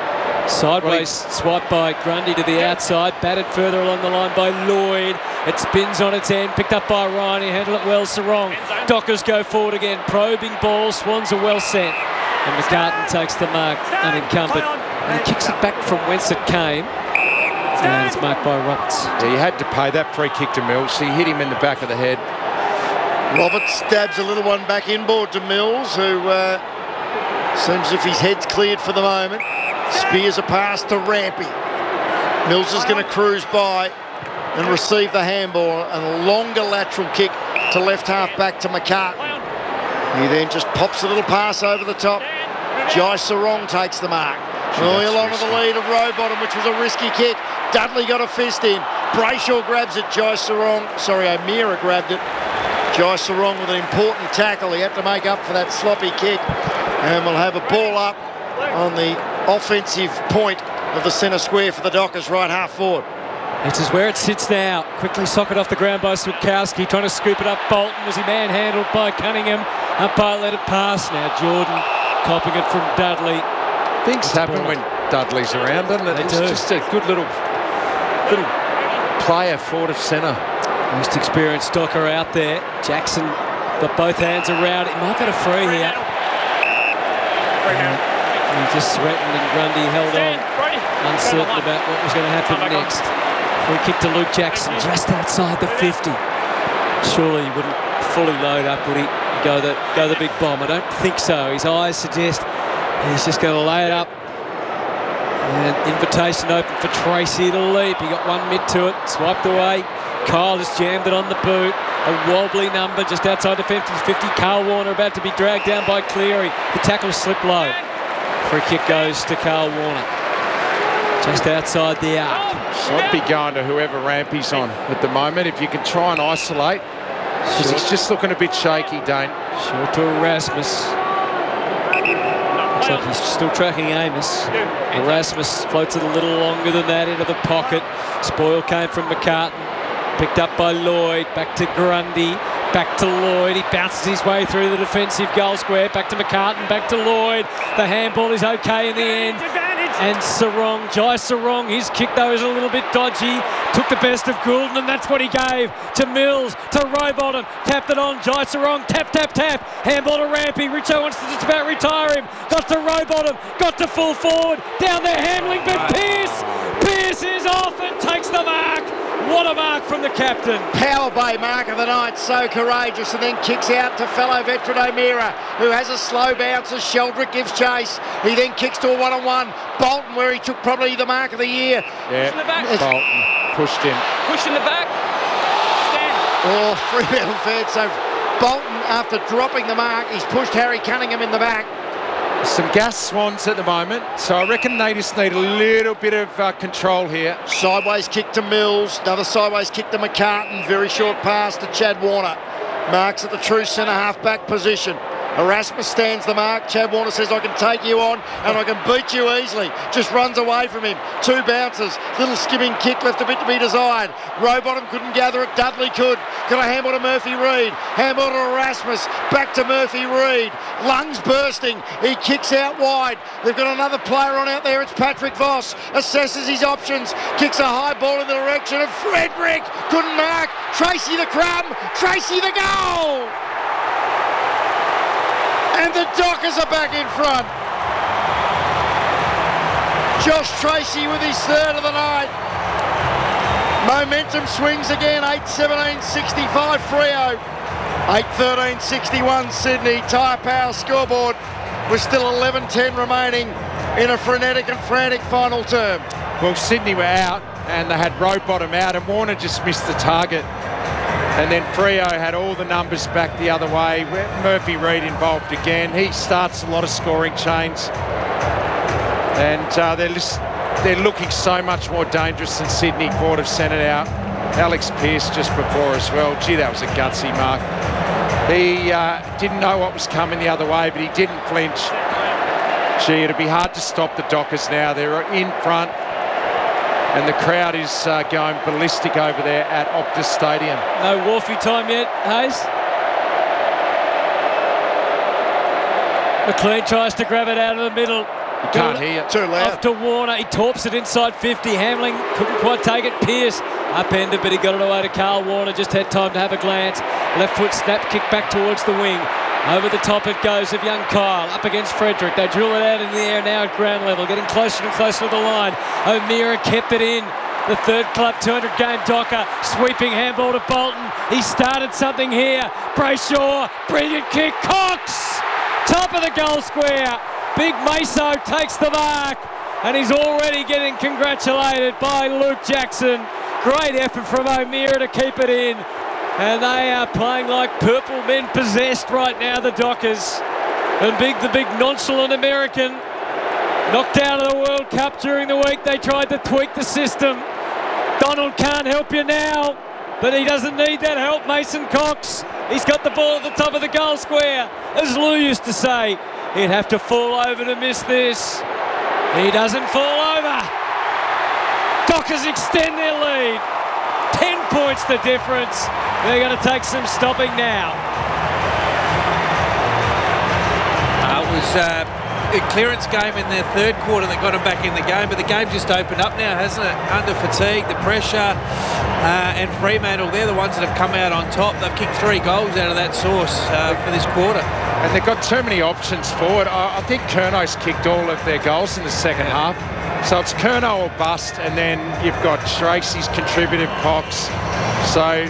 Sideways swipe by Grundy to the outside, batted further along the line by Lloyd. It spins on its end, picked up by Ryan. He handled it well, Sarong. Dockers go forward again, probing ball. Swans are well sent. And McCartan takes the mark, unencumbered. And he kicks it back from whence it came. And it's marked by Roberts. Yeah, you had to pay that free kick to Mills. He hit him in the back of the head. Roberts stabs a little one back inboard to Mills, who uh, seems as if his head's cleared for the moment. Spears a pass to Rampy. Mills is going to cruise by and receive the handball, and a longer lateral kick to left half back to McCartan. He then just pops a little pass over the top. Jai Sarong takes the mark. Early along with the lead of Rowbottom, which was a risky kick. Dudley got a fist in. Brayshaw grabs it. Jai Sarong, sorry, O'Meara grabbed it. Jai Sarong with an important tackle. He had to make up for that sloppy kick. And we'll have a ball up on the offensive point of the centre square for the Dockers, right half forward. This is where it sits now. Quickly socket off the ground by Switkowski, trying to scoop it up. Bolton, was he manhandled by Cunningham? Umpire let it pass. Now Jordan copping it from Dudley. Things happen when Dudley's around, doesn't it? They it's do. just a good little, little player forward of centre. Most experienced Docker out there. Jackson got both hands around. He might get a free here. Uh, he just threatened and Grundy held on, uncertain about what was going to happen next. Free kick to Luke Jackson, just outside the fifty. Surely he wouldn't fully load up, would he? Go the, go the big bomb. I don't think so. His eyes suggest he's just going to lay it up. And invitation open for Tracy to leap. He got one mid to it, swiped away. Kyle has jammed it on the boot. A wobbly number just outside the fifty. Carl Warner about to be dragged down by Cleary. The tackle slipped low. Free kick goes to Carl Warner. Just outside the arc. So I'd be going to whoever Rampy's on at the moment. If you can try and isolate. Because he's just looking a bit shaky, Dane. Short to Erasmus. Looks like he's still tracking Amos. Erasmus floats it a little longer than that into the pocket. Spoil came from McCartan. Picked up by Lloyd. Back to Grundy. Back to Lloyd. He bounces his way through the defensive goal square. Back to McCartan. Back to Lloyd. The handball is okay in the end. And Sarong, Jai Sarong, his kick though is a little bit dodgy. Took the best of Goulden, and that's what he gave to Mills, to Rowbottom. Tapped it on, Jai Sarong, tap, tap, tap. Handball to Rampy. Richo wants to just about retire him. Got to Rowbottom, got to full forward. Down there handling, but Pearce, Pearce is off and takes the mark. What a mark from the captain. Power Bay mark of the night, so courageous, and then kicks out to fellow veteran O'Meara, who has a slow bounce as Sheldrick gives chase. He then kicks to a one-on-one. Bolton, where he took probably the mark of the year. Yeah, in the back. Bolton pushed him. Push in the back. Stand. Oh, Fremantle fared. So Bolton, after dropping the mark, he's pushed Harry Cunningham in the back. Some gas Swans at the moment, so I reckon they just need a little bit of uh, control here. Sideways kick to Mills, another sideways kick to McCartan, very short pass to Chad Warner. Marks at the true centre half-back position. Erasmus stands the mark. Chad Warner says, I can take you on and I can beat you easily. Just runs away from him. Two bounces. Little skimming kick left a bit to be desired. Rowbottom couldn't gather it. Dudley could. Got a handball to Murphy Reid. Handball to Erasmus. Back to Murphy Reid. Lungs bursting. He kicks out wide. They've got another player on out there. It's Patrick Voss. Assesses his options. Kicks a high ball in the direction of Frederick. Couldn't mark. Tracy the crumb. Tracy the goal. And the Dockers are back in front. Josh Tracy with his third of the night. Momentum swings again, eight seventeen sixty-five Freo. eight thirteen sixty-one Sydney. Tyre Power scoreboard with still eleven ten remaining in a frenetic and frantic final term. Well, Sydney were out and they had Rowbottom out and Warner just missed the target. And then Freo had all the numbers back the other way. Murphy Reid involved again. He starts a lot of scoring chains. And uh, they're, just, they're looking so much more dangerous than Sydney. Port have sent it out. Alex Pearce just before as well. Gee, that was a gutsy mark. He uh, didn't know what was coming the other way, but he didn't flinch. Gee, it'll be hard to stop the Dockers now. They're in front. And the crowd is uh, going ballistic over there at Optus Stadium. No Wharfie time yet, Hayes. McLean tries to grab it out of the middle. You can't hear it. Too loud. Off to Warner. He torps it inside fifty. Hamling couldn't quite take it. Pearce upended, but he got it away to Carl Warner. Just had time to have a glance. Left foot snap, kick back towards the wing. Over the top it goes of young Kyle. Up against Frederick. They drill it out in the air now at ground level. Getting closer and closer to the line. O'Meara kept it in. The third club two hundred game Docker. Sweeping handball to Bolton. He started something here. Brayshaw. Brilliant kick. Cox. Top of the goal square. Big Meso takes the mark. And he's already getting congratulated by Luke Jackson. Great effort from O'Meara to keep it in. And they are playing like purple men possessed right now, the Dockers. And big, the big nonchalant American knocked out of the World Cup during the week. They tried to tweak the system. Donald can't help you now, but he doesn't need that help. Mason Cox, he's got the ball at the top of the goal square. As Lou used to say, he'd have to fall over to miss this. He doesn't fall over. Dockers extend their lead. Ten points the difference. They're going to take some stopping now. Uh, it was uh, a clearance game in their third quarter that got them back in the game, but the game just opened up now, hasn't it? Under fatigue, the pressure, uh, and Fremantle, they're the ones that have come out on top. They've kicked three goals out of that source uh, for this quarter. And they've got too many options forward. I, I think Curnow's kicked all of their goals in the second yeah. half. So it's Curnow or bust, and then you've got Tracy's contributed Cox. So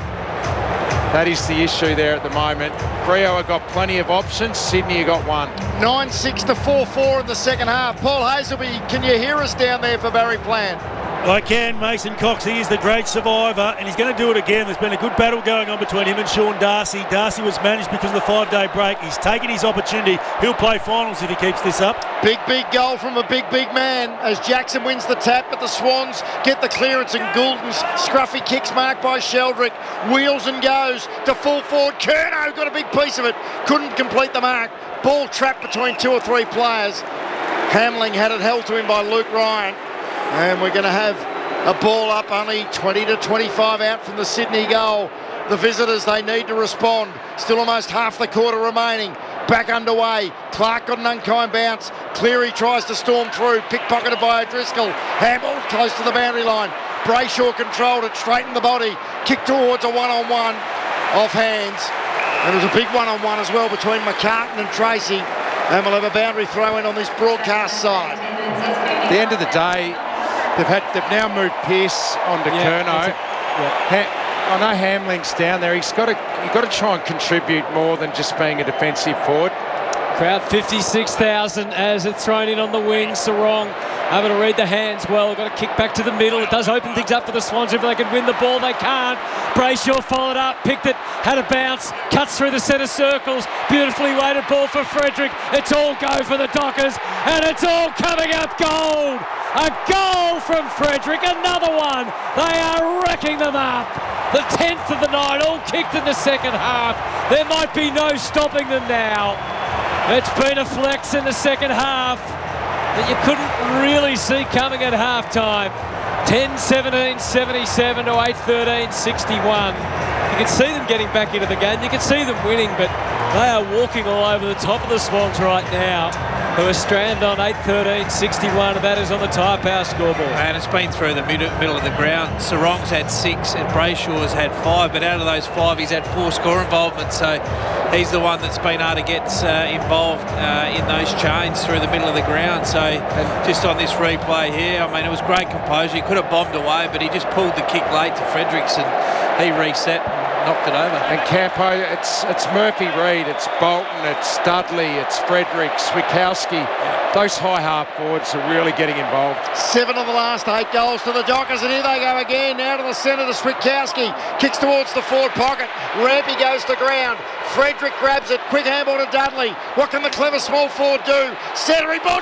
that is the issue there at the moment. Rio have got plenty of options. Sydney have got one. nine six to four four in the second half. Paul Hazelby, can you hear us down there for Barry Plant? I can. Mason Cox, he is the great survivor, and he's going to do it again. There's been a good battle going on between him and Sean Darcy. Darcy was managed because of the five-day break. He's taken his opportunity. He'll play finals if he keeps this up. Big, big goal from a big, big man as Jackson wins the tap, but the Swans get the clearance, and Goulden's scruffy kicks marked by Sheldrick. Wheels and goes to full forward. Curnow got a big piece of it. Couldn't complete the mark. Ball trapped between two or three players. Hamling had it held to him by Luke Ryan. And we're going to have a ball up, only twenty to twenty-five out from the Sydney goal. The visitors, they need to respond. Still almost half the quarter remaining. Back underway. Clark got an unkind bounce. Cleary tries to storm through. Pickpocketed by O'Driscoll. Handball close to the boundary line. Brayshaw controlled it, straightened the body. Kick towards a one-on-one. Off hands. And there was a big one-on-one as well between McCartan and Tracy. And we'll have a boundary throw in on this broadcast side. At the end of the day, they've had they've now moved Pearce onto yeah, Curnow. Yeah. Ha- I know Hamling's down there. He's got to you've got to try and contribute more than just being a defensive forward. Crowd fifty-six thousand as it's thrown in on the wing. Sarong able to read the hands well. Got to kick back to the middle. It does open things up for the Swans. If they can win the ball, they can't. Brayshaw followed up, picked it, had a bounce, cuts through the centre circles. Beautifully weighted ball for Frederick. It's all go for the Dockers, and it's all coming up gold. A goal from Frederick, another one. They are wrecking them up. The tenth of the night, all kicked in the second half. There might be no stopping them now. It's been a flex in the second half that you couldn't really see coming at halftime. ten seventeen seventy-seven to eight thirteen sixty-one. You can see them getting back into the game. You can see them winning, but they are walking all over the top of the Swans right now, who are stranded on eight thirteen sixty-one, and that is on the Tyre Power scoreboard. And it's been through the middle, middle of the ground. Sarong's had six and Brayshaw's had five, but out of those five, he's had four score involvements, so he's the one that's been able to get uh, involved uh, in those chains through the middle of the ground. So and just on this replay here, I mean, it was great composure. He could have bombed away, but he just pulled the kick late to Fredericks, and he reset and knocked it over. And Campo, it's it's Murphy Reid, it's Bolton, it's Dudley, it's Frederick, Swikowski. Those high half forwards are really getting involved. Seven of the last eight goals to the Dockers, and here they go again. Now to the centre to Swikowski. Kicks towards the forward pocket. Rampy goes to ground. Frederick grabs it. Quick handball to Dudley. What can the clever small forward do? Centering ball,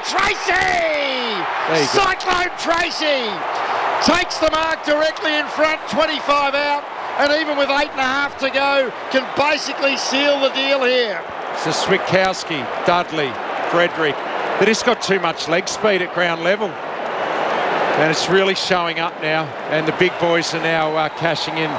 Tracy! Cyclone Tracy! Takes the mark directly in front, twenty-five out. And even with eight and a half to go, can basically seal the deal here. So Swikowski, Dudley, Frederick. They just got too much leg speed at ground level. And it's really showing up now. And the big boys are now uh, cashing in.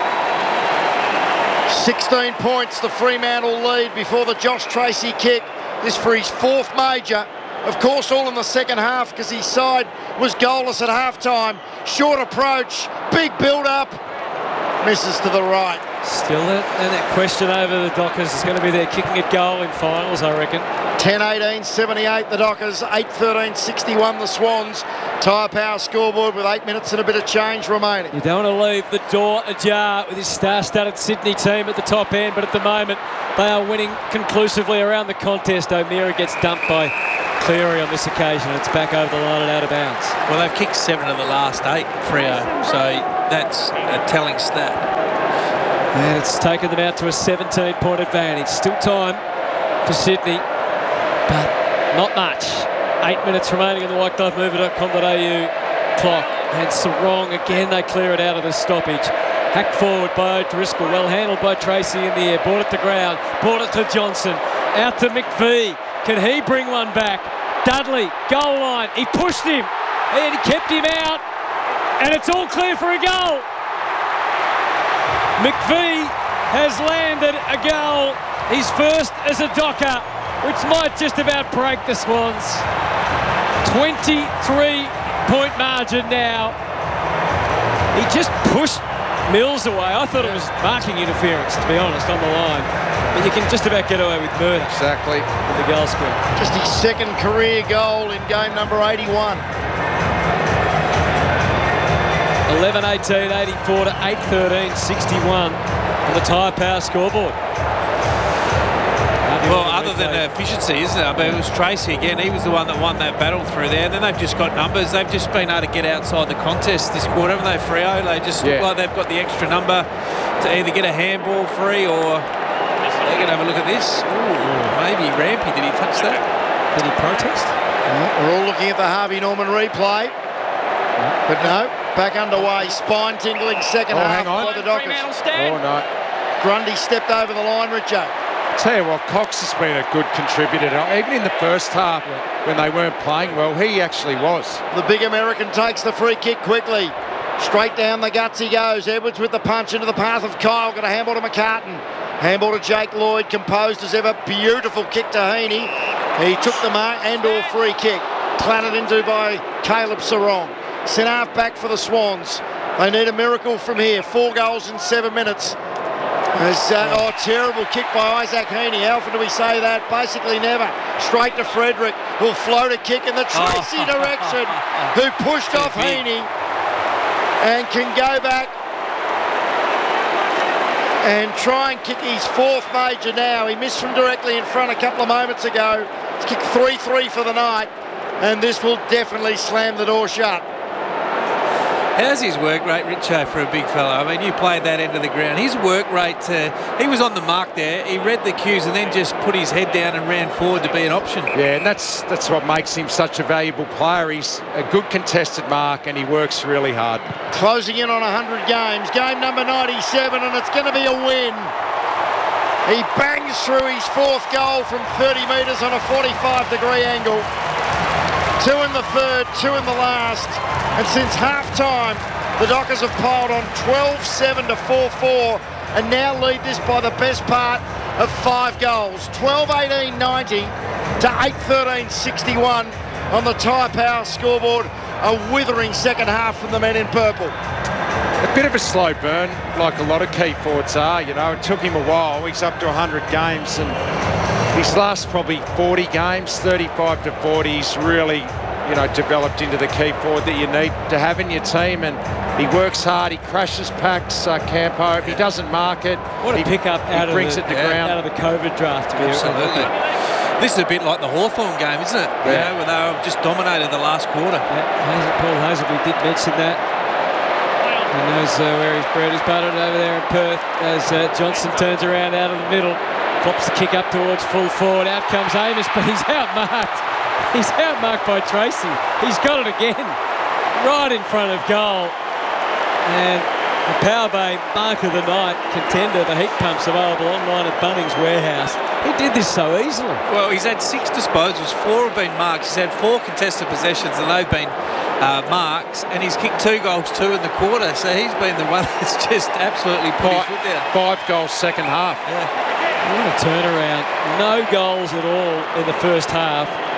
sixteen points, the Fremantle lead before the Josh Tracy kick. This for his fourth major. Of course, all in the second half because his side was goalless at half-time. Short approach, big build-up, misses to the right. Still that, and that question over the Dockers is going to be their kicking a goal in finals, I reckon. ten eighteen seventy-eight the Dockers, eight thirteen sixty-one the Swans. Tyre Power scoreboard with eight minutes and a bit of change remaining. You don't want to leave the door ajar with this star-studded Sydney team at the top end, but at the moment they are winning conclusively around the contest. O'Meara gets dumped by Cleary on this occasion. It's back over the line and out of bounds. Well, they've kicked seven of the last eight, Freo, so that's a telling stat. And it's taken them out to a seventeen point advantage. Still time for Sydney, but not much. Eight minutes remaining in the white glove mover dot com dot a u clock. And Sarong again, they clear it out of the stoppage. Hacked forward by O'Driscoll, well handled by Tracy in the air. Brought it to ground, brought it to Johnson. Out to McVee. Can he bring one back? Dudley, goal line. He pushed him and he kept him out. And it's all clear for a goal. McVee has landed a goal. His first as a Docker, which might just about break the Swans. twenty-three point margin now. He just pushed Mills away. I thought it was marking interference, to be honest, on the line. But you can just about get away with murder. Exactly. With the goal scorer. Just his second career goal in game number eighty-one. eleven eighteen eighty-four to eight thirteen sixty-one on the Tyre Power scoreboard. Well, other than efficiency, isn't it? I mean, it was Tracy again. He was the one that won that battle through there. And then they've just got numbers. They've just been able to get outside the contest this quarter, haven't they, Freo? They just yeah. look like they've got the extra number to either get a handball free or they're going to have a look at this. Ooh, maybe Rampy. Did he touch that? Did he protest? We're all looking at the Harvey Norman replay. But no, back underway. Spine-tingling second oh, half hang on. by the Dockers. Oh, no. Grundy stepped over the line, Richo. Tell you what, Cox has been a good contributor. Even in the first half, when they weren't playing well, he actually was. The big American takes the free kick quickly. Straight down the guts he goes. Edwards with the punch into the path of Kyle. Got a handball to McCartan. Handball to Jake Lloyd. Composed as ever. Beautiful kick to Heaney. He took the mark and or free kick. Clattered into by Caleb Sarong. Sent half back for the Swans. They need a miracle from here. Four goals in seven minutes. There's, uh, oh, terrible kick by Isaac Heaney. How often do we say that? Basically never. Straight to Frederick, who'll float a kick in the Tracy oh. direction, who pushed off Heaney and can go back and try and kick his fourth major now. He missed from directly in front a couple of moments ago. He's kicked three three for the night, and this will definitely slam the door shut. How's his work rate, Richo, for a big fella? I mean, you played that end of the ground. His work rate, uh, he was on the mark there. He read the cues and then just put his head down and ran forward to be an option. Yeah, and that's that's what makes him such a valuable player. He's a good contested mark and he works really hard. Closing in on one hundred games. Game number ninety-seven, and it's going to be a win. He bangs through his fourth goal from thirty metres on a forty-five degree angle. Two in the third, two in the last. And since half-time, the Dockers have piled on twelve seven to four four and now lead this by the best part of five goals. twelve eighteen ninety to eight thirteen sixty-one on the Tyre Power scoreboard. A withering second half from the men in purple. A bit of a slow burn, like a lot of key forwards are. You know, it took him a while. He's up to one hundred games, and his last probably forty games, thirty-five to forty, he's really, you know, developed into the key forward that you need to have in your team. And he works hard. He crashes packs, uh, Campo. He doesn't mark it. What a he, pick up out, he of brings the, it to yeah, ground. out of the COVID draft. To be Absolutely. This is a bit like the Hawthorn game, isn't it? Yeah. You know, where they were just dominated the last quarter. Yeah, Paul Hazelby did mention that. He knows uh, where his bread is buttered over there in Perth as uh, Johnson turns around out of the middle, flops the kick up towards full forward. Out comes Amos, but he's outmarked. He's outmarked by Tracy. He's got it again, right in front of goal. And the Power Bay mark of the night contender, the heat pumps available online at Bunnings Warehouse. He did this so easily. Well, he's had six disposals, four have been marks. He's had four contested possessions and they've been uh, marks, and he's kicked two goals, two in the quarter. So he's been the one that's just absolutely put five, his foot down. Five goals second half. Yeah. What a turnaround. No goals at all in the first half.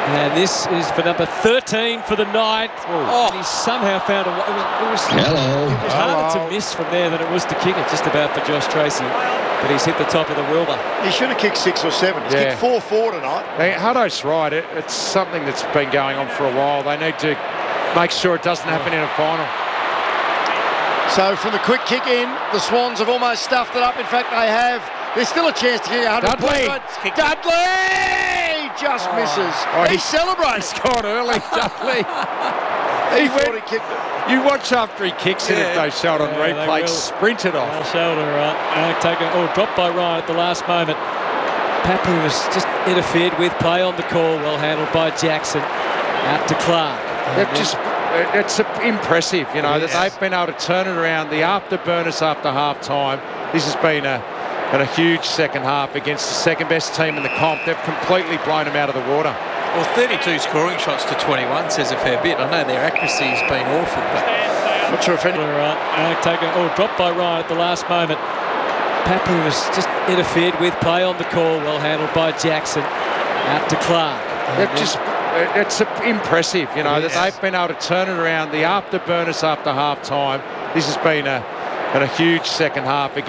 And this is for number thirteen for the night. Oh, he somehow found a. It was, it was, Hello. It was harder Hello. to miss from there than it was to kick it, just about for Josh Tracy. But he's hit the top of the Wilbur. He should have kicked six or seven. He's Yeah. kicked four four tonight. Hey, Hutto's right. It, it's something that's been going on for a while. They need to make sure it doesn't happen in a final. So from the quick kick in, the Swans have almost stuffed it up. In fact, they have. There's still a chance to kick one hundred Dudley. points. Dudley just misses. Oh, he he- celebrates. He scored early, Dudley. He, He thought went- he kicked it. You watch after he kicks it, if they show it on Yeah, they replay, will. sprinted off. Well, shoulder, right. Uh, take a, oh, dropped by Ryan at the last moment. Papley was just interfered with. Play on the call, well handled by Jackson. Out to Clark. And They've then- just, it- it's uh, impressive, you know, Yes. that they've been able to turn it around. The afterburners after half time. This has been a, been a huge second half against the second best team in the comp. They've completely blown them out of the water. Well, thirty-two scoring shots to twenty-one says a fair bit. I know their accuracy has been awful, but not sure if any. Right. Uh, take a, oh, dropped by Ryan at the last moment. Papley was just interfered with. Play on the call, well handled by Jackson. Out to Clark. And They've then- just, it- it's uh, impressive, you know, Yes. that they've been able to turn it around. The afterburners after half time. This has been a, been a huge second half against